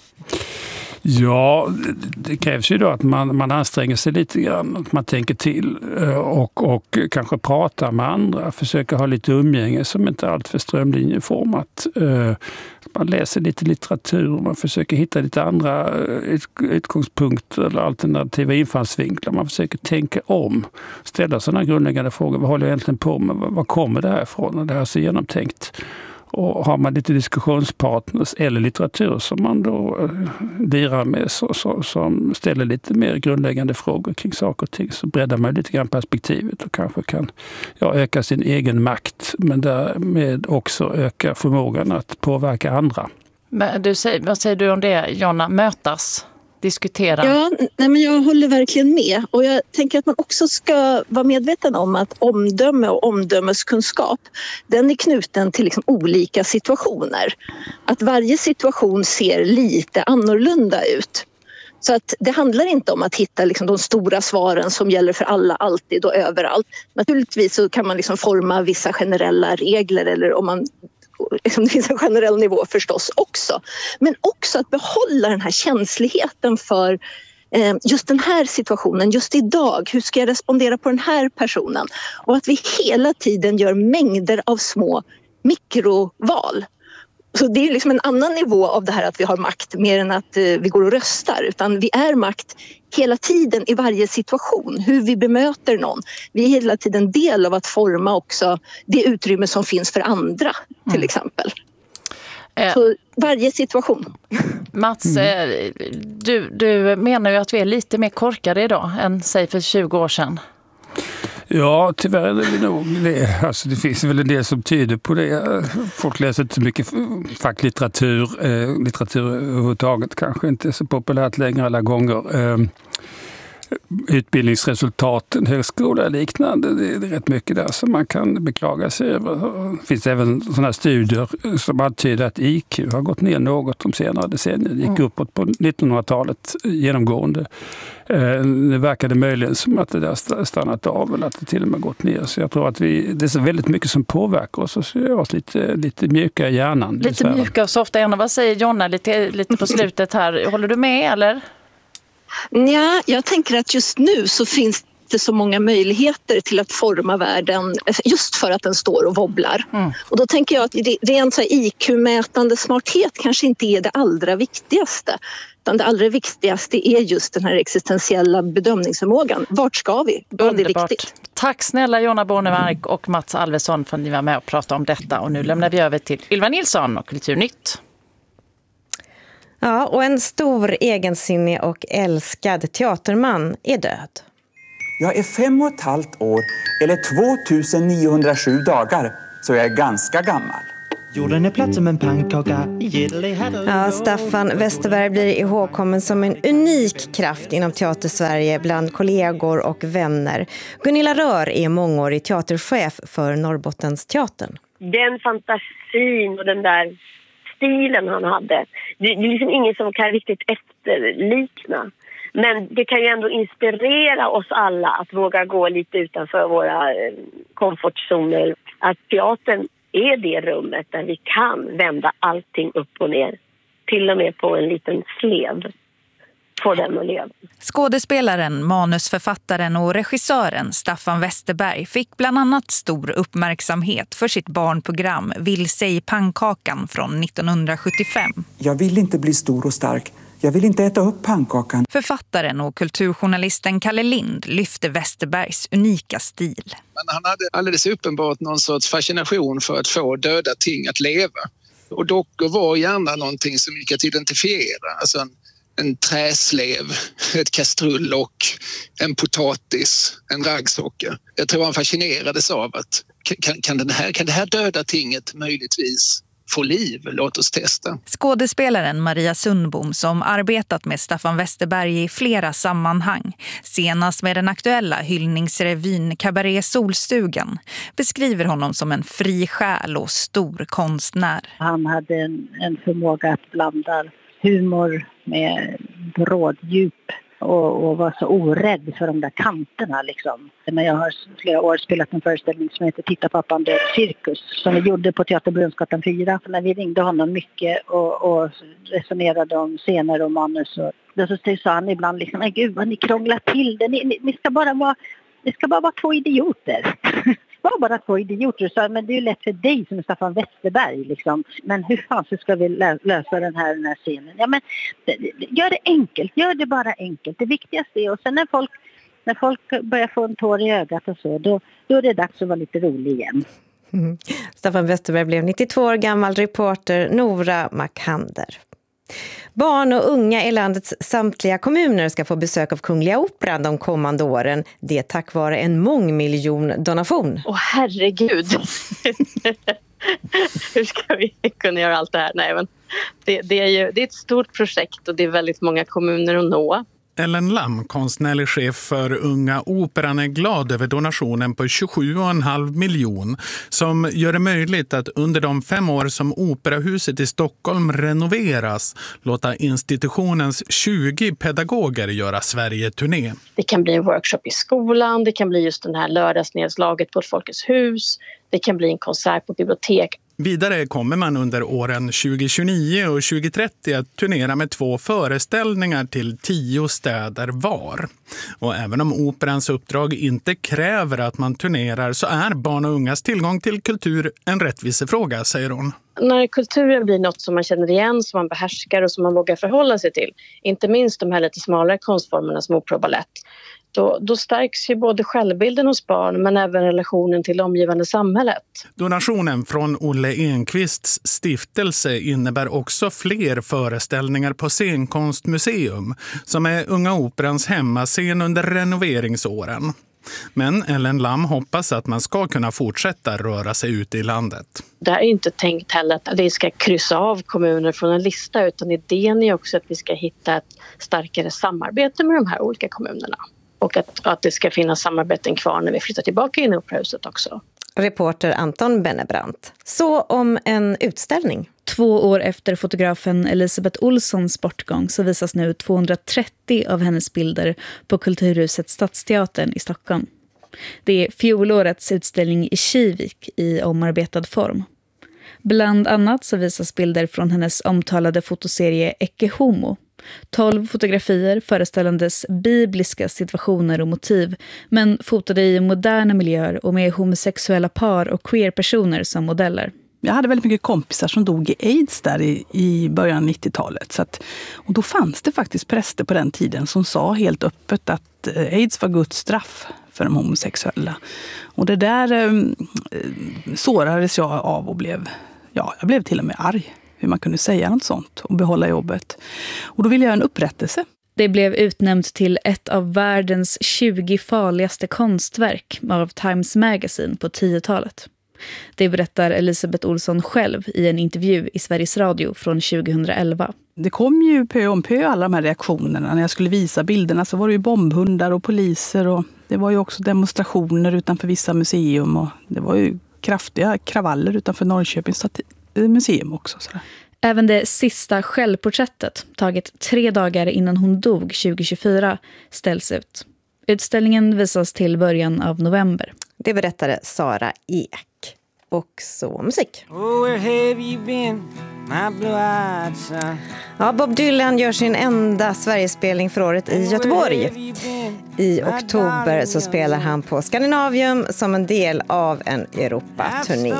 Ja, det krävs ju då att man, man anstränger sig lite grann, att man tänker till och, och kanske pratar med andra, försöker ha lite umgänge som inte är allt för strömlinjeformat. Man läser lite litteratur, man försöker hitta lite andra utgångspunkter eller alternativa infallsvinklar. Man försöker tänka om, ställa sådana grundläggande frågor. Vad håller jag egentligen på med? Vad kommer det här ifrån? Och det här är så genomtänkt. Och har man lite diskussionspartners eller litteratur som man då dirar med så, så, som ställer lite mer grundläggande frågor kring saker och ting så breddar man lite grann perspektivet och kanske kan ja, öka sin egen makt men därmed också öka förmågan att påverka andra. Men du säger, vad säger du om det, Jonna? Mötas? Diskutera? Ja, nej men jag håller verkligen med och jag tänker att man också ska vara medveten om att omdöme och omdömeskunskap den är knuten till liksom olika situationer. Att varje situation ser lite annorlunda ut. Så att det handlar inte om att hitta liksom de stora svaren som gäller för alla, alltid och överallt. Naturligtvis så kan man liksom forma vissa generella regler eller om man det finns en generell nivå förstås också. Men också att behålla den här känsligheten för eh, just den här situationen, just idag. Hur ska jag respondera på den här personen? Och att vi hela tiden gör mängder av små mikroval. Så det är liksom en annan nivå av det här att vi har makt mer än att eh, vi går och röstar. Utan vi är makt hela tiden i varje situation. Hur vi bemöter någon. Vi är hela tiden del av att forma också det utrymme som finns för andra till mm. exempel. Eh. Så varje situation. Mats, mm. du, du menar ju att vi är lite mer korkade idag än säg för tjugo år sedan. Ja, tyvärr är det nog det. Alltså, det finns väl en del som tyder på det. Folk läser inte så mycket facklitteratur. Eh, litteratur överhuvudtaget kanske inte är så populärt längre alla gånger. Eh, utbildningsresultaten, högskola och liknande, det är rätt mycket där som man kan beklaga sig över. Det finns även sådana studier som antyder att I Q har gått ner något de senare decennierna. Det gick uppåt på nittonhundratalet genomgående. Det verkade möjligen som att det där stannat av eller att det till och med gått ner. Så jag tror att vi, det är så väldigt mycket som påverkar oss och så gör oss lite, lite mjuka i hjärnan. Lite mjuka och softa hjärnan. Vad säger Jonna lite, lite på slutet här? Håller du med eller? Ja, jag tänker att just nu så finns det så många möjligheter till att forma världen just för att den står och wobblar. Mm. Och då tänker jag att rent så här I Q-mätande smarthet kanske inte är det allra viktigaste. Utan det allra viktigaste är just den här existentiella bedömningsförmågan. Vart ska vi? Vad är viktigt? Tack snälla Jonna Bornemark och Mats Alvesson för att ni var med och pratade om detta. Och nu lämnar vi över till Ylva Nilsson och Kulturnytt. Ja, och en stor, egensinnig och älskad teaterman är död. Jag är fem och ett halvt år, eller tvåtusen niohundrasju dagar, så jag är ganska gammal. Jorden är platt som en pannkaka. Ja, Staffan Westerberg blir ihågkommen som en unik kraft inom Teatersverige bland kollegor och vänner. Gunilla Rör är mångårig teaterchef för Norrbottensteatern. Den fantasin och den där stilen han hade, det är liksom ingen som kan riktigt efterlikna. Men det kan ju ändå inspirera oss alla att våga gå lite utanför våra komfortzoner. Att teatern är det rummet där vi kan vända allting upp och ner. Till och med på en liten slev. Få den att leva. Skådespelaren, manusförfattaren och regissören Staffan Westerberg fick bland annat stor uppmärksamhet för sitt barnprogram Vilse i pannkakan från nittonhundrasjuttiofem. Jag vill inte bli stor och stark. Jag vill inte äta upp pannkakan. Författaren och kulturjournalisten Kalle Lind lyfte Westerbergs unika stil. Men han hade alldeles uppenbart någon sorts fascination för att få döda ting att leva. Och dockor var gärna någonting som gick att identifiera. Alltså en, en träslev, ett kastrullock, en potatis, en raggsocker. Jag tror han fascinerades av att kan, kan, den här, kan det här döda tinget möjligtvis få liv? Låt oss testa. Skådespelaren Maria Sundbom, som arbetat med Staffan Westerberg i flera sammanhang, senast med den aktuella hyllningsrevyn Cabaret Solstugan, beskriver honom som en fri själ och stor konstnär. Han hade en, en förmåga att blanda humor med bråddjup och, och var så orädd för de där kanterna liksom. Men jag har flera år spelat en föreställning som heter Titta pappan död cirkus, som vi gjorde på Teater Brunnsgatan fyra. När vi ringde honom mycket och, och resonerade om scener och manus, och då så sa han ibland liksom, nej gud vad ni krånglar till det, ni, ni, ni ska bara vara ni ska bara vara två idioter. Var bara två idioter, så, men det är ju lätt för dig som är Staffan Westerberg liksom. Men hur fan så ska vi lösa den här, den här scenen? Ja, men gör det enkelt, gör det bara enkelt. Det viktigaste är, och sen när folk, när folk börjar få en tår i ögat och så, då, då är det dags att vara lite rolig igen. Mm. Staffan Westerberg blev nittiotvå år gammal, reporter Nora Makander. Barn och unga i landets samtliga kommuner ska få besök av Kungliga Operan de kommande åren. Det tack vare en mångmiljon donation. Åh herregud! Hur ska vi kunna göra allt det här? Nej, men det, det, är ju, det är ett stort projekt och det är väldigt många kommuner att nå. Ellen Lam, konstnärlig chef för Unga Operan, är glad över donationen på tjugosju komma fem miljon som gör det möjligt att under de fem år som Operahuset i Stockholm renoveras låta institutionens tjugo pedagoger göra Sverige-turné. Det kan bli en workshop i skolan, det kan bli just den här lördagsnedslaget på ett Folkets hus, det kan bli en konsert på bibliotek. Vidare kommer man under åren tjugo tjugonio och tjugo trettio att turnera med två föreställningar till tio städer var. Och även om operans uppdrag inte kräver att man turnerar så är barn och ungas tillgång till kultur en rättvisefråga, säger hon. När kulturen blir något som man känner igen, som man behärskar och som man vågar förhålla sig till, inte minst de här lite smalare konstformerna som opera och ballett, Då, då stärks ju både självbilden hos barn men även relationen till det omgivande samhället. Donationen från Olle Enqvists stiftelse innebär också fler föreställningar på Scenkonstmuseum som är Unga Operans hemmascen under renoveringsåren. Men Ellen Lam hoppas att man ska kunna fortsätta röra sig ute i landet. Det är inte tänkt heller att vi ska kryssa av kommuner från en lista, utan idén är också att vi ska hitta ett starkare samarbete med de här olika kommunerna. Och att, att det ska finnas samarbeten kvar när vi flyttar tillbaka in i Operahuset också. Reporter Anton Bennebrandt. Så om en utställning. Två år efter fotografen Elisabeth Olssons bortgång så visas nu tvåhundratrettio av hennes bilder på Kulturhuset Stadsteatern i Stockholm. Det är fjolårets utställning i Kivik i omarbetad form. Bland annat så visas bilder från hennes omtalade fotoserie Ecce Homo. Tolv fotografier föreställandes bibliska situationer och motiv, men fotade i moderna miljöer och med homosexuella par och queer-personer som modeller. Jag hade väldigt mycket kompisar som dog i AIDS där i, i början av nittiotalet. Så att, och då fanns det faktiskt präster på den tiden som sa helt öppet att AIDS var Guds straff för de homosexuella. Och det där eh, sårades jag av och blev, ja, jag blev till och med arg. Hur man kunde säga något sånt och behålla jobbet. Och då ville jag en upprättelse. Det blev utnämnt till ett av världens tjugo farligaste konstverk av Times Magazine på tiotalet. Det berättar Elisabeth Olsson själv i en intervju i Sveriges Radio från tjugoelva. Det kom ju pö om pö alla de här reaktionerna. När jag skulle visa bilderna så var det ju bombhundar och poliser. Och det var ju också demonstrationer utanför vissa museum. Och det var ju kraftiga kravaller utanför Norrköpings museum också. Sådär. Även det sista självporträttet, taget tre dagar innan hon dog tjugohundratjugofyra, ställs ut. Utställningen visas till början av november. Det berättade Sara Ek. Och så musik. Oh, where have you been, my blue-eyed son? Ja, Bob Dylan gör sin enda Sverigespelning för året i Göteborg. I oktober så spelar han på Skandinavium som en del av en Europaturné.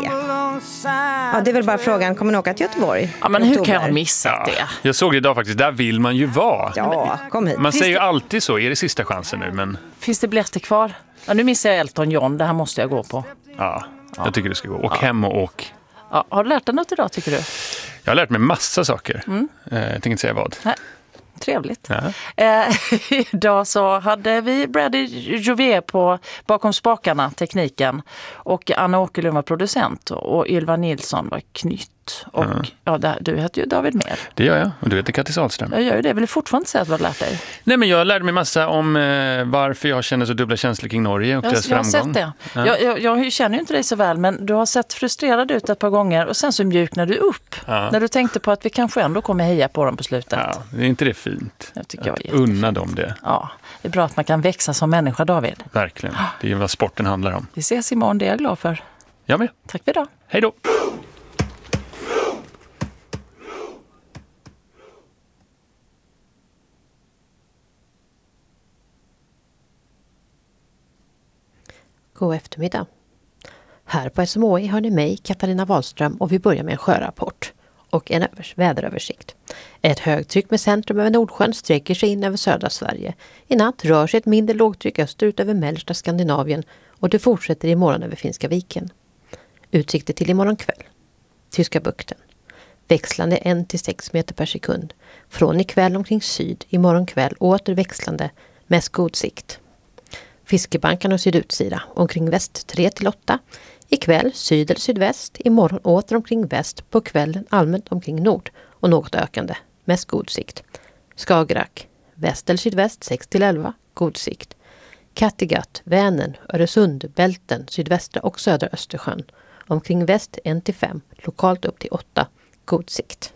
Ja, det är väl bara frågan, kommer ni åka till Göteborg? Ja, men hur kan jag missa det? Ja, jag såg det idag faktiskt, där vill man ju vara. Ja, kom hit. Man Finns säger ju det... alltid så, är det sista chansen nu, men... Finns det biljetter kvar? Ja, nu missar jag Elton John, det här måste jag gå på. Ja, jag ja. tycker du ska gå. Åk ja. hem och åk. Ja, har du lärt dig något idag, tycker du? Jag har lärt mig massa saker. Mm. Jag tänker inte säga vad. Nej. Trevligt. Ja. Eh, idag så hade vi Brady Jouvier på bakom spakarna, tekniken. Och Anna Åkerlund var producent och Ylva Nilsson var knytt. Och mm. ja, där, du heter ju David Mer. Det gör jag, och du heter Kattis Ahlström. Jag gör ju det, vill du fortfarande säga att du har lärt dig? Nej, men jag lärde mig massa om eh, varför jag känner så dubbla känslor kring Norge och jag, deras jag framgång. Jag har sett det. Ja. Jag, jag, jag känner ju inte dig så väl, men du har sett frustrerad ut ett par gånger och sen så mjuknade du upp. Ja. När du tänkte på att vi kanske ändå kommer heja på dem på slutet. Ja, det är inte det fint. Jag tycker jag är unna dem det. Ja, det är bra att man kan växa som människa, David. Verkligen, det är vad sporten handlar om. Vi ses imorgon, det är jag glad för. Jag med. Tack för idag. Hej då. God eftermiddag. Här på S M H I hör ni mig, Katarina Wahlström, och vi börjar med en sjörapport och en övers- väderöversikt. Ett högtryck med centrum över Nordsjön sträcker sig in över södra Sverige. I natt rör sig ett mindre lågtryck österut över mellersta Skandinavien och det fortsätter imorgon över Finska viken. Utsikter till imorgon kväll. Tyska bukten. Växlande en till sex meter per sekund. Från ikväll omkring syd, imorgon kväll åter växlande, mest god sikt. Fiskebankarna och sydutsida, omkring väst tre till åtta. Ikväll syd eller sydväst, imorgon åter omkring väst, på kvällen allmänt omkring nord och något ökande, mest god sikt. Skagerrak, väst eller sydväst sex till elva, god sikt. Kattegatt, Vänern, Öresund, Bälten, sydvästra och södra Östersjön. Omkring väst en till fem, lokalt upp till åtta, god sikt.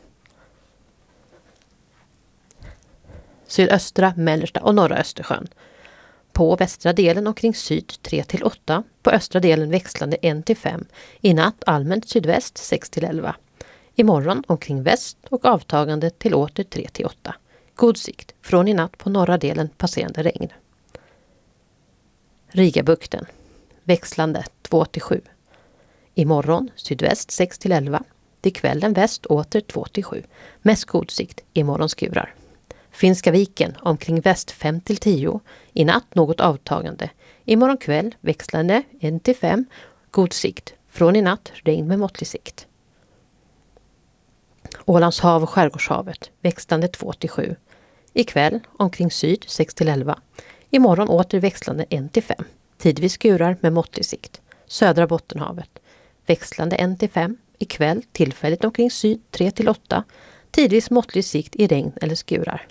Sydöstra, mellersta och norra Östersjön. På västra delen omkring syd tre till åtta, på östra delen växlande en till fem, i natt allmänt sydväst sex till elva. Imorgon omkring väst och avtagande till åter tre till åtta. God sikt, från i natt på norra delen passerande regn. Rigabukten, växlande två till sju. Imorgon sydväst sex till elva, till kvällen väst åter två till sju. Mest god sikt, imorgon skurar. Finska viken omkring väst fem till tio, i natt något avtagande. Imorgon kväll växlande en till fem, god sikt. Från i natt regn med måttlig sikt. Ålands hav och skärgårdshavet växlande två till sju. Ikväll omkring syd sex till elva. Imorgon åter växlande en till fem. Tidvis skurar med måttlig sikt. Södra Bottenhavet växlande en till fem. Ikväll tillfälligt omkring syd tre till åtta. Tidvis måttlig sikt i regn eller skurar.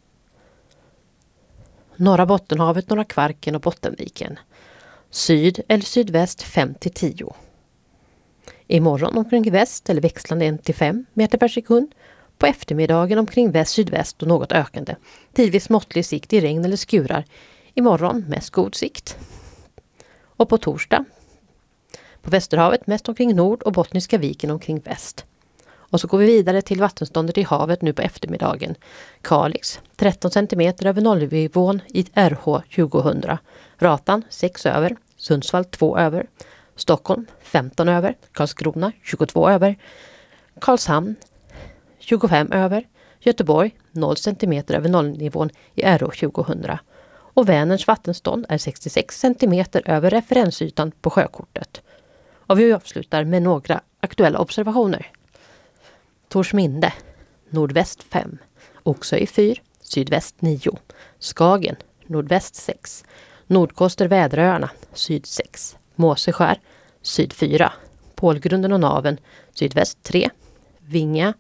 Norra Bottenhavet, Norra Kvarken och Bottenviken. Syd eller sydväst fem till tio. Imorgon omkring väst eller växlande en till fem meter per sekund. På eftermiddagen omkring väst, sydväst och något ökande. Tidvis måttlig sikt i regn eller skurar. Imorgon mest god sikt. Och på torsdag. På Västerhavet mest omkring nord och Bottniska viken omkring väst. Och så går vi vidare till vattenståndet i havet nu på eftermiddagen. Kalix tretton centimeter över nollnivån i R H tjugohundra. Ratan sex över. Sundsvall två över. Stockholm femton över, Karlskrona tjugotvå över, Karlshamn tjugofem över, Göteborg noll centimeter över nollnivån i R O tjugohundra och Vänerns vattenstånd är sextiosex centimeter över referensytan på sjökortet. Och vi avslutar med några aktuella observationer. Torsminde, nordväst fem, Oxöj fyra, sydväst nio, Skagen, nordväst sex, Nordkoster Väderöarna, syd sex, Måseskär, syd fyra, Pålgrunden och Naven, sydväst tre, Vinga,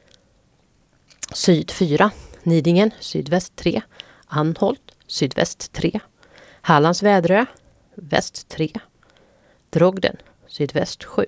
syd fyra, Nidingen, sydväst tre, Anholt, sydväst tre, Hallands Väderö, väst tre, Drogden, sydväst sju,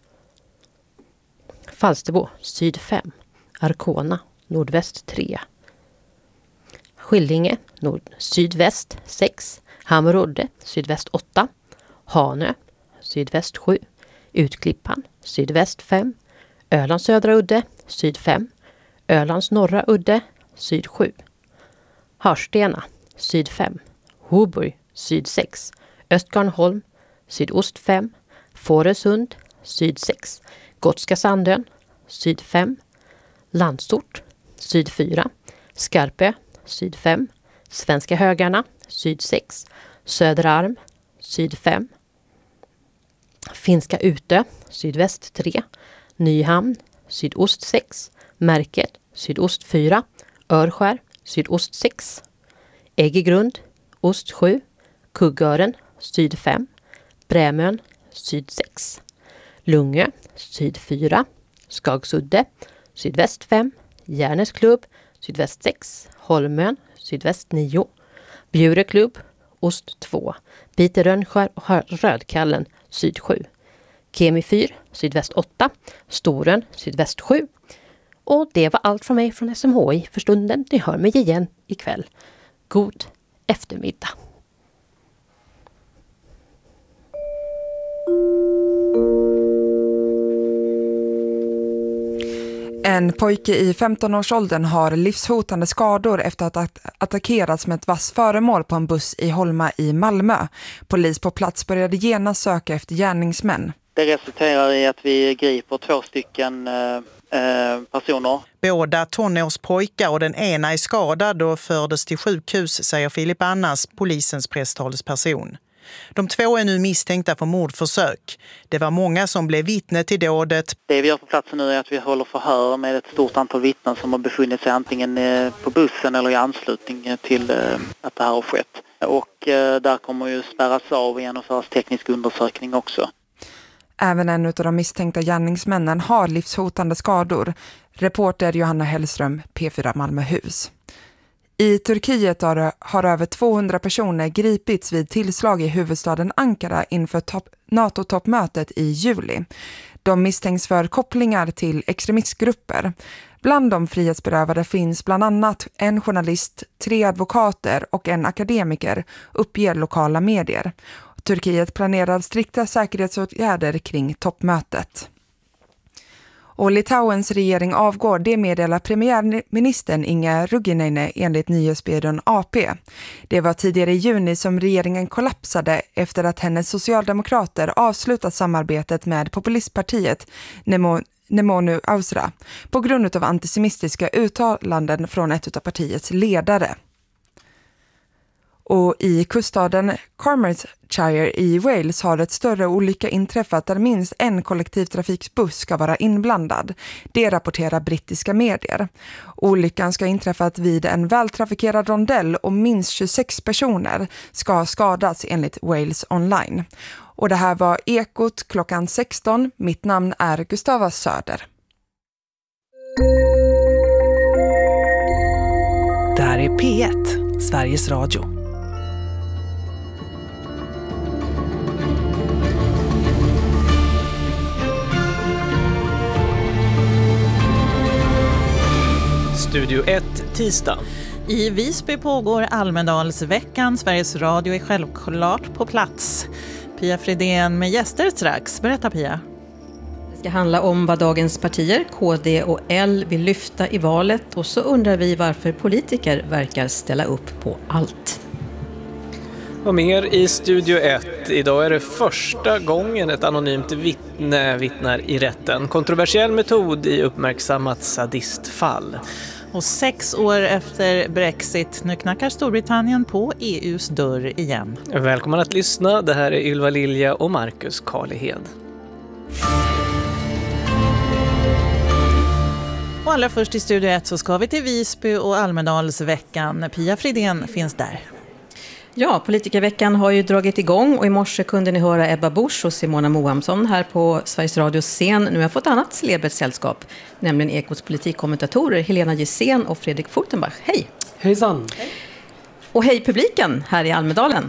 Falsterbo, syd fem, Arkona, nordväst tre, Skillinge, nord, sydväst sex, Hammerodde, sydväst åtta, Hanö, sydväst sju, Utklippan, sydväst fem, Ölands södra udde, syd fem, Ölands norra udde, syd sju, Harstena, syd fem, Hoburg, syd sex, Östgarnholm, sydost fem, Fårösund, syd sex, Gotska Sandön, syd fem, Landsort, syd fyra, Skarpö, syd fem, Svenska Högarna, syd sex, Söderarm, syd fem, Finska Utö, sydväst tre, Nyhamn, sydost sex, Märket, sydost fyra, Örskär, sydost sex, Äggegrund, ost sju, Kuggören, syd fem, Brämön, syd sex, Lungö, syd fyra, Skagsudde, sydväst fem, Järnäsklubb, sydväst sex, Holmön, sydväst nio, Bjureklubb, ost två, Biterönskär och Rödkallen, syd sju, Kemi fyra, sydväst åtta, Storön, sydväst sju. Och det var allt från mig från S M H I för stunden. Ni hör mig igen ikväll. God eftermiddag. En pojke i femton-årsåldern har livshotande skador efter att ha attackerats med ett vass föremål på en buss i Holma i Malmö. Polis på plats började genast söka efter gärningsmän. Det resulterar i att vi griper två stycken eh, personer. Båda tonårspojkar och den ena är skadad och fördes till sjukhus, säger Filip Annas, polisens presstalesperson. De två är nu misstänkta för mordförsök. Det var många som blev vittne till dådet. Det vi gör på platsen nu är att vi håller förhör med ett stort antal vittnen som har befunnit sig antingen på bussen eller i anslutning till att det här har skett. Och där kommer ju spärras av och genomföras teknisk undersökning också. Även en av de misstänkta gärningsmännen har livshotande skador. Reporter Johanna Hellström, P fyra Malmöhus. I Turkiet har, har över tvåhundra personer gripits vid tillslag i huvudstaden Ankara inför top, NATO-toppmötet i juli. De misstänks för kopplingar till extremistgrupper. Bland de frihetsberövade finns bland annat en journalist, tre advokater och en akademiker, uppger lokala medier. Turkiet planerar strikta säkerhetsåtgärder kring toppmötet. Och Litauens regering avgår, det meddelar premiärministern Inga Rugineine enligt nyhetsbyrån A P. Det var tidigare i juni som regeringen kollapsade efter att hennes socialdemokrater avslutat samarbetet med populistpartiet Nemo, Nemonu Ausra på grund av antisemitiska uttalanden från ett av partiets ledare. Och i kuststaden Carmarthenshire i Wales har ett större olycka inträffat där minst en kollektivtrafikbuss ska vara inblandad. Det rapporterar brittiska medier. Olyckan ska ha inträffat vid en vältrafikerad rondell och minst tjugosex personer ska ha skadats enligt Wales Online. Och det här var Ekot klockan sexton. Mitt namn är Gustava Söder. Där är P ett, Sveriges Radio. Studio ett, tisdag. I Visby pågår Almedalsveckan. Sveriges Radio är självklart på plats. Pia Fridén med gäster strax. Berätta, Pia. Det ska handla om vad dagens partier, K D och L, vill lyfta i valet. Och så undrar vi varför politiker verkar ställa upp på allt. Och mer i Studio ett. Idag är det första gången ett anonymt vittne vittnar i rätten. Kontroversiell metod i uppmärksammat sadistfall. Och sex år efter Brexit, nu knackar Storbritannien på E U:s dörr igen. Välkommen att lyssna. Det här är Ylva Lilja och Marcus Karlehed. Och allra först i Studio ett så ska vi till Visby och Almedalsveckan. Pia Fridén finns där. Ja, politikerveckan har ju dragit igång och i morse kunde ni höra Ebba Busch och Simona Mohamsson här på Sveriges Radios scen. Nu har jag fått annat celebert sällskap, nämligen Ekots politikkommentatorer Helena Gissén och Fredrik Fortenbach. Hej! Hejsan! Hej. Och hej publiken här i Almedalen.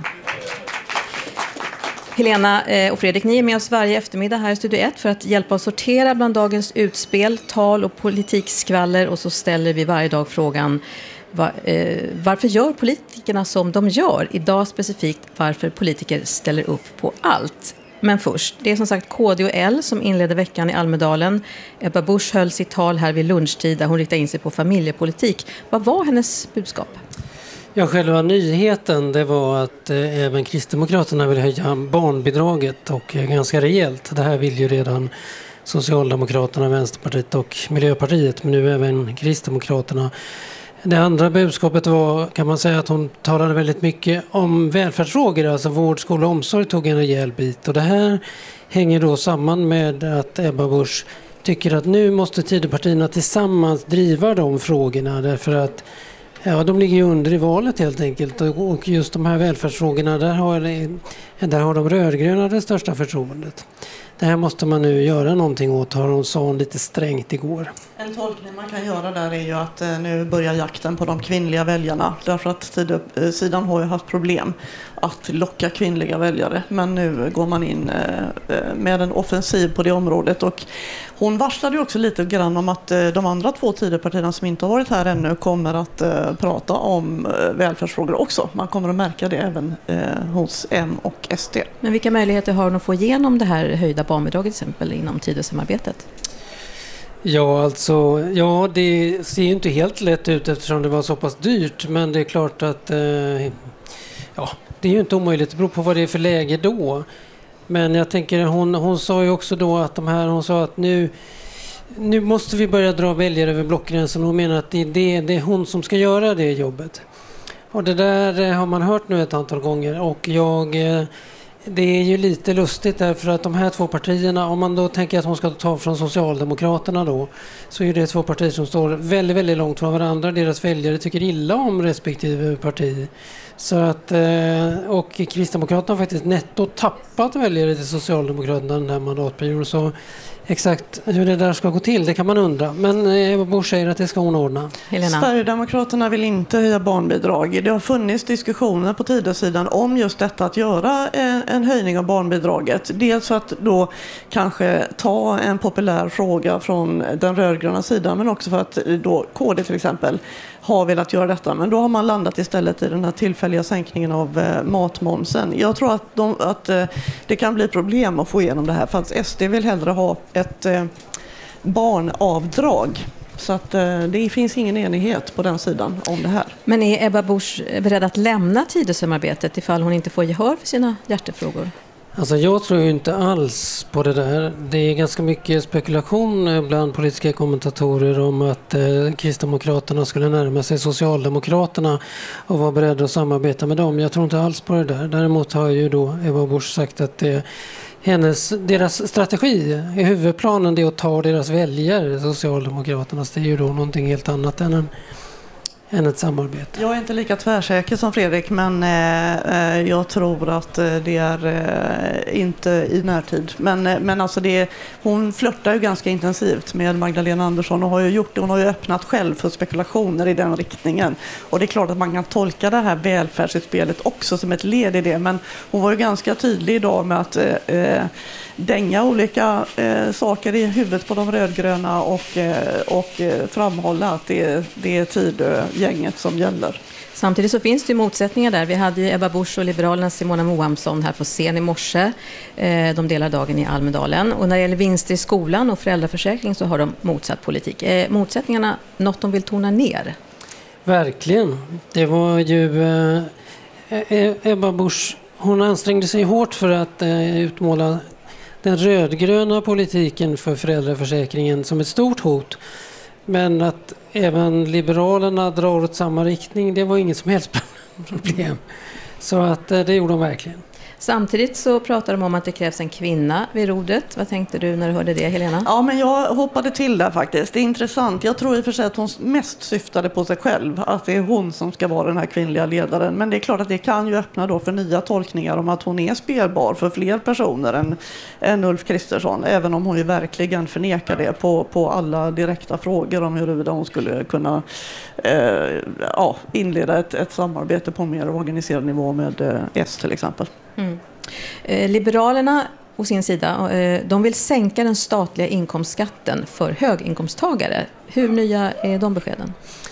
Helena och Fredrik, ni är med oss varje eftermiddag här i Studio ett för att hjälpa oss sortera bland dagens utspel, tal och politikskvaller, och så ställer vi varje dag frågan: Var, eh, varför gör politikerna som de gör? Idag specifikt varför politiker ställer upp på allt. Men först, det är som sagt K D och L som inledde veckan i Almedalen. Ebba Busch höll sitt tal här vid lunchtid där hon riktade in sig på familjepolitik. Vad var hennes budskap? Ja, själva nyheten det var att eh, även Kristdemokraterna vill höja barnbidraget och eh, ganska rejält. Det här vill ju redan Socialdemokraterna, Vänsterpartiet och Miljöpartiet, men nu även Kristdemokraterna. Det andra budskapet var, kan man säga, att hon talade väldigt mycket om välfärdsfrågor, alltså vård, skola och omsorg tog en rejäl bit. Och det här hänger då samman med att Ebba Busch tycker att nu måste Tidöpartierna tillsammans driva de frågorna, därför att ja, de ligger ju under i valet helt enkelt. Och just de här välfärdsfrågorna, där har, där har de rödgröna det största förtroendet. Det här måste man nu göra någonting åt, har hon sa lite strängt igår. En tolkning man kan göra där är ju att eh, nu börjar jakten på de kvinnliga väljarna. Därför att sidan har ju haft problem att locka kvinnliga väljare. Men nu går man in eh, med en offensiv på det området. Och hon varslade ju också lite grann om att eh, de andra två Tidöpartierna som inte har varit här ännu kommer att eh, prata om eh, välfärdsfrågor också. Man kommer att märka det även eh, hos M och S D. Men vilka möjligheter har hon att få igenom det här höjda barnbidraget till exempel inom Tidösamarbetet? Ja, alltså, ja, det ser ju inte helt lätt ut eftersom det var så pass dyrt, men det är klart att eh, ja, det är ju inte omöjligt, det beror på vad det är för läge då. Men jag tänker, hon, hon sa ju också då att de här, hon sa att nu, nu måste vi börja dra väljare över blockgränsen, och hon menar att det är, det, det är hon som ska göra det jobbet. Och det där har man hört nu ett antal gånger, och jag... Eh, Det är ju lite lustigt därför att de här två partierna, om man då tänker att hon ska ta från Socialdemokraterna då, så är det två partier som står väldigt, väldigt långt från varandra. Deras väljare tycker illa om respektive parti. Så att, och Kristdemokraterna har faktiskt netto tappat väljare till Socialdemokraterna den här mandatperioden. Så exakt hur det där ska gå till, det kan man undra. Men Ebba Busch säger att det ska hon ordna. Helena. Sverigedemokraterna vill inte höja barnbidrag. Det har funnits diskussioner på Tidösidan om just detta att göra en, en höjning av barnbidraget. Dels för att då kanske ta en populär fråga från den rödgröna sidan, men också för att då K D till exempel har velat göra detta. Men då har man landat istället i den här tillfälliga sänkningen av eh, matmomsen. Jag tror att, de, att eh, det kan bli problem att få igenom det här, för att S D vill hellre ha ett eh, barnavdrag. Så att eh, det finns ingen enighet på den sidan om det här. Men är Ebba Busch beredd att lämna Tidösamarbetet ifall hon inte får gehör för sina hjärtefrågor? Alltså jag tror ju inte alls på det där. Det är ganska mycket spekulation bland politiska kommentatorer om att eh, Kristdemokraterna skulle närma sig Socialdemokraterna och vara beredda att samarbeta med dem. Jag tror inte alls på det där. Däremot har ju då Ebba Busch sagt att det, hennes, deras strategi i huvudplanen är att ta deras väljare, Socialdemokraternas. Det är ju då någonting helt annat än en än ett samarbete. Jag är inte lika tvärsäker som Fredrik, men eh, jag tror att det är eh, inte i närtid. Men, men alltså det, hon flörtar ju ganska intensivt med Magdalena Andersson och har ju gjort det. Hon har ju öppnat själv för spekulationer i den riktningen. Och det är klart att man kan tolka det här välfärdsutspelet också som ett led i det. Men hon var ju ganska tydlig idag med att eh, dänga olika eh, saker i huvudet på de rödgröna och, eh, och eh, framhålla att det, det är Tidögänget som gäller. Samtidigt så finns det ju motsättningar där. Vi hade ju Ebba Busch och Liberalernas Simona Mohamsson här på scen i morse. Eh, de delar dagen i Almedalen. Och när det gäller vinster i skolan och föräldraförsäkring så har de motsatt politik. Eh, motsättningarna något de vill tona ner? Verkligen. Det var ju... Eh... Ebba Busch, hon ansträngde sig hårt för att eh, utmåla den rödgröna politiken för föräldraförsäkringen som ett stort hot. Men att även Liberalerna drar åt samma riktning, det var inget som helst problem. Så att eh, det gjorde de verkligen. Samtidigt så pratar de om att det krävs en kvinna vid rodret. Vad tänkte du när du hörde det, Helena? Ja, men jag hoppade till där faktiskt. Det är intressant. Jag tror i och för sig att hon mest syftade på sig själv. Att det är hon som ska vara den här kvinnliga ledaren. Men det är klart att det kan ju öppna då för nya tolkningar om att hon är spelbar för fler personer än, än Ulf Kristersson. Även om hon ju verkligen förnekar det på, på alla direkta frågor om huruvida hon skulle kunna eh, ja, inleda ett, ett samarbete på mer organiserad nivå med eh, S till exempel. Mm. Eh, Liberalerna å sin sida, eh, de vill sänka den statliga inkomstskatten för höginkomsttagare. Hur nya är de beskeden?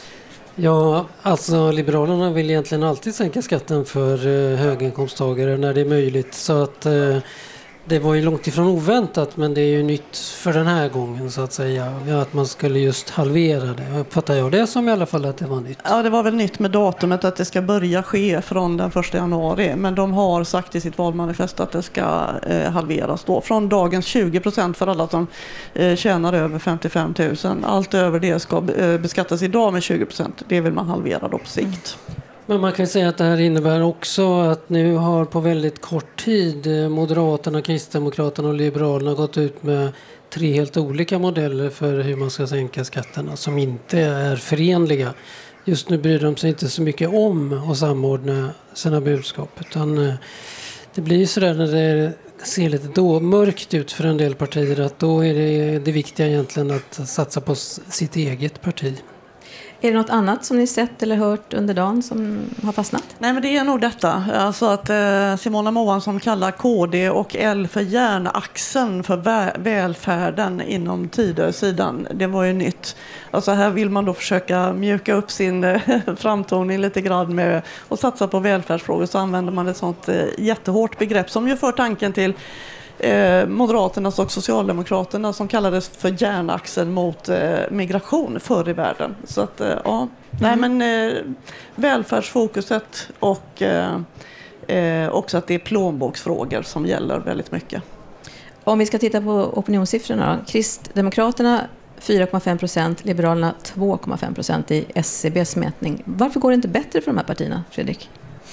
Ja, alltså Liberalerna vill egentligen alltid sänka skatten för eh, höginkomsttagare när det är möjligt. Så att eh, det var ju långt ifrån oväntat, men det är ju nytt för den här gången så att säga. Att man skulle just halvera det. Uppfattar jag det som i alla fall att det var nytt? Ja, det var väl nytt med datumet att det ska börja ske från den första januari. Men de har sagt i sitt valmanifest att det ska eh, halveras då. Från dagens tjugo procent för alla som eh, tjänar över femtiofem tusen. Allt över det ska eh, beskattas idag med tjugo procent. Det vill man halvera då på sikt. Men man kan säga att det här innebär också att nu har på väldigt kort tid Moderaterna, Kristdemokraterna och Liberalerna gått ut med tre helt olika modeller för hur man ska sänka skatterna som inte är förenliga. Just nu bryr de sig inte så mycket om att samordna sina budskap, utan det blir så där när det ser lite då mörkt ut för en del partier att då är det det viktiga egentligen att satsa på sitt eget parti. Är det något annat som ni sett eller hört under dagen som har fastnat? Nej, men det är nog detta. Alltså att eh, Simona Moansson kallar K D och L för järnaxeln för vä- välfärden inom Tidösidan. Det var ju nytt. Alltså här vill man då försöka mjuka upp sin eh, framtoning lite grann med att satsa på välfärdsfrågor. Så använder man ett sånt eh, jättehårt begrepp som ju för tanken till Eh, Moderaternas och Socialdemokraterna som kallades för järnaxeln mot eh, migration förr i världen. Så att, eh, ja, mm. nej men eh, välfärdsfokuset och eh, eh, också att det är plånboksfrågor som gäller väldigt mycket. Om vi ska titta på opinionssiffrorna då. Kristdemokraterna fyra komma fem procent, Liberalerna två komma fem procent i S C B:s mätning. Varför går det inte bättre för de här partierna, Fredrik?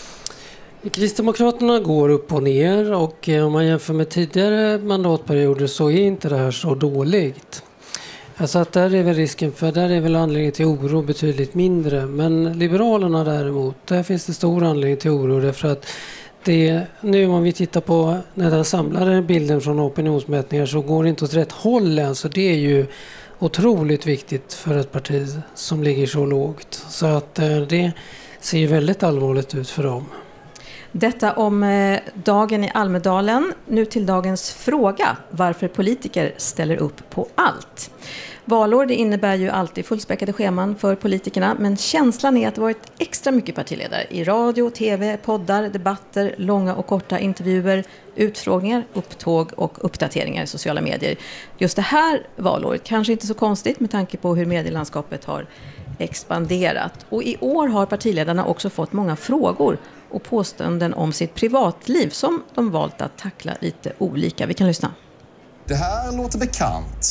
Kristdemokraterna går upp och ner och om man jämför med tidigare mandatperioder så är inte det här så dåligt. Alltså att där är väl risken för, där är väl anledningen till oro betydligt mindre. Men Liberalerna däremot, där finns det stor anledning till oro därför att det, nu om vi tittar på den här samlade bilden från opinionsmätningar så går det inte åt rätt håll än. Så det är ju otroligt viktigt för ett parti som ligger så lågt. Så att det ser ju väldigt allvarligt ut för dem. Detta om eh, dagen i Almedalen. Nu till dagens fråga. Varför politiker ställer upp på allt. Valår det innebär ju alltid fullspäckade scheman för politikerna. Men känslan är att det varit extra mycket partiledare. I radio, tv, poddar, debatter, långa och korta intervjuer, utfrågningar, upptåg och uppdateringar i sociala medier. Just det här valåret kanske inte så konstigt med tanke på hur medielandskapet har expanderat. Och i år har partiledarna också fått många frågor och påståenden om sitt privatliv som de valt att tackla lite olika. Vi kan lyssna. Det här låter bekant.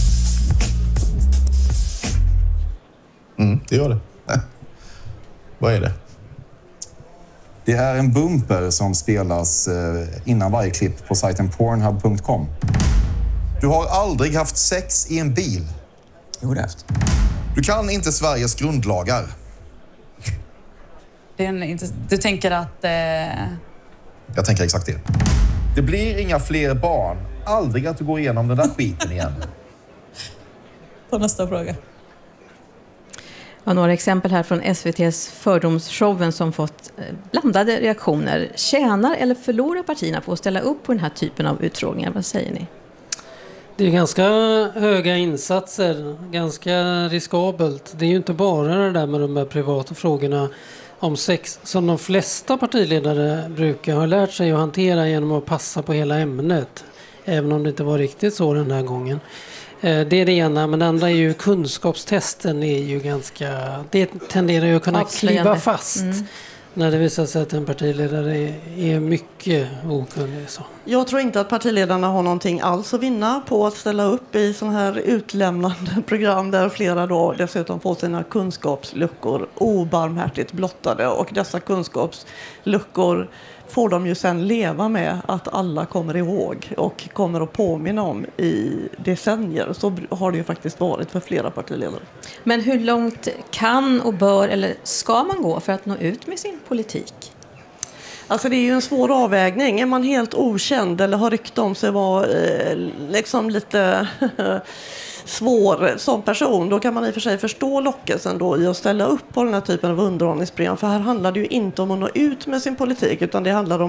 Mm, det gör det. Vad är det? Det är en bumper som spelas innan varje klipp på sajten pornhub punkt com. Du har aldrig haft sex i en bil. Jo, det haft. Du kan inte Sveriges grundlagar. Det är inte, du tänker att... Eh... Jag tänker exakt det. Det blir inga fler barn. Aldrig att du går igenom den där skiten igen. På nästa fråga. Ja, några exempel här från S V T:s fördomsshowen som fått blandade reaktioner. Tjänar eller förlorar partierna på att ställa upp på den här typen av utfrågningar? Vad säger ni? Det är ganska höga insatser, ganska riskabelt. Det är ju inte bara det där med de här privata frågorna om sex som de flesta partiledare brukar ha lärt sig att hantera genom att passa på hela ämnet. Även om det inte var riktigt så den här gången. Det är det ena, men det andra är ju kunskapstesten är ju ganska, det tenderar ju att kunna kliva fast. Mm. när det visar sig att en partiledare är, är mycket okunnig. Så. Jag tror inte att partiledarna har någonting alls att vinna på att ställa upp i sådana här utlämnande program där flera då dessutom får sina kunskapsluckor obarmhärtigt blottade, och dessa kunskapsluckor får de ju sen leva med att alla kommer ihåg och kommer att påminna om i decennier. Så har det ju faktiskt varit för flera partiledare. Men hur långt kan och bör eller ska man gå för att nå ut med sin politik? Alltså det är ju en svår avvägning. Är man helt okänd eller har rykte om sig vara eh, liksom lite svår som person, då kan man i och för sig förstå lockelsen då i att ställa upp på den här typen av underhållningsprogram. För här handlar det ju inte om att nå ut med sin politik, utan det handlar om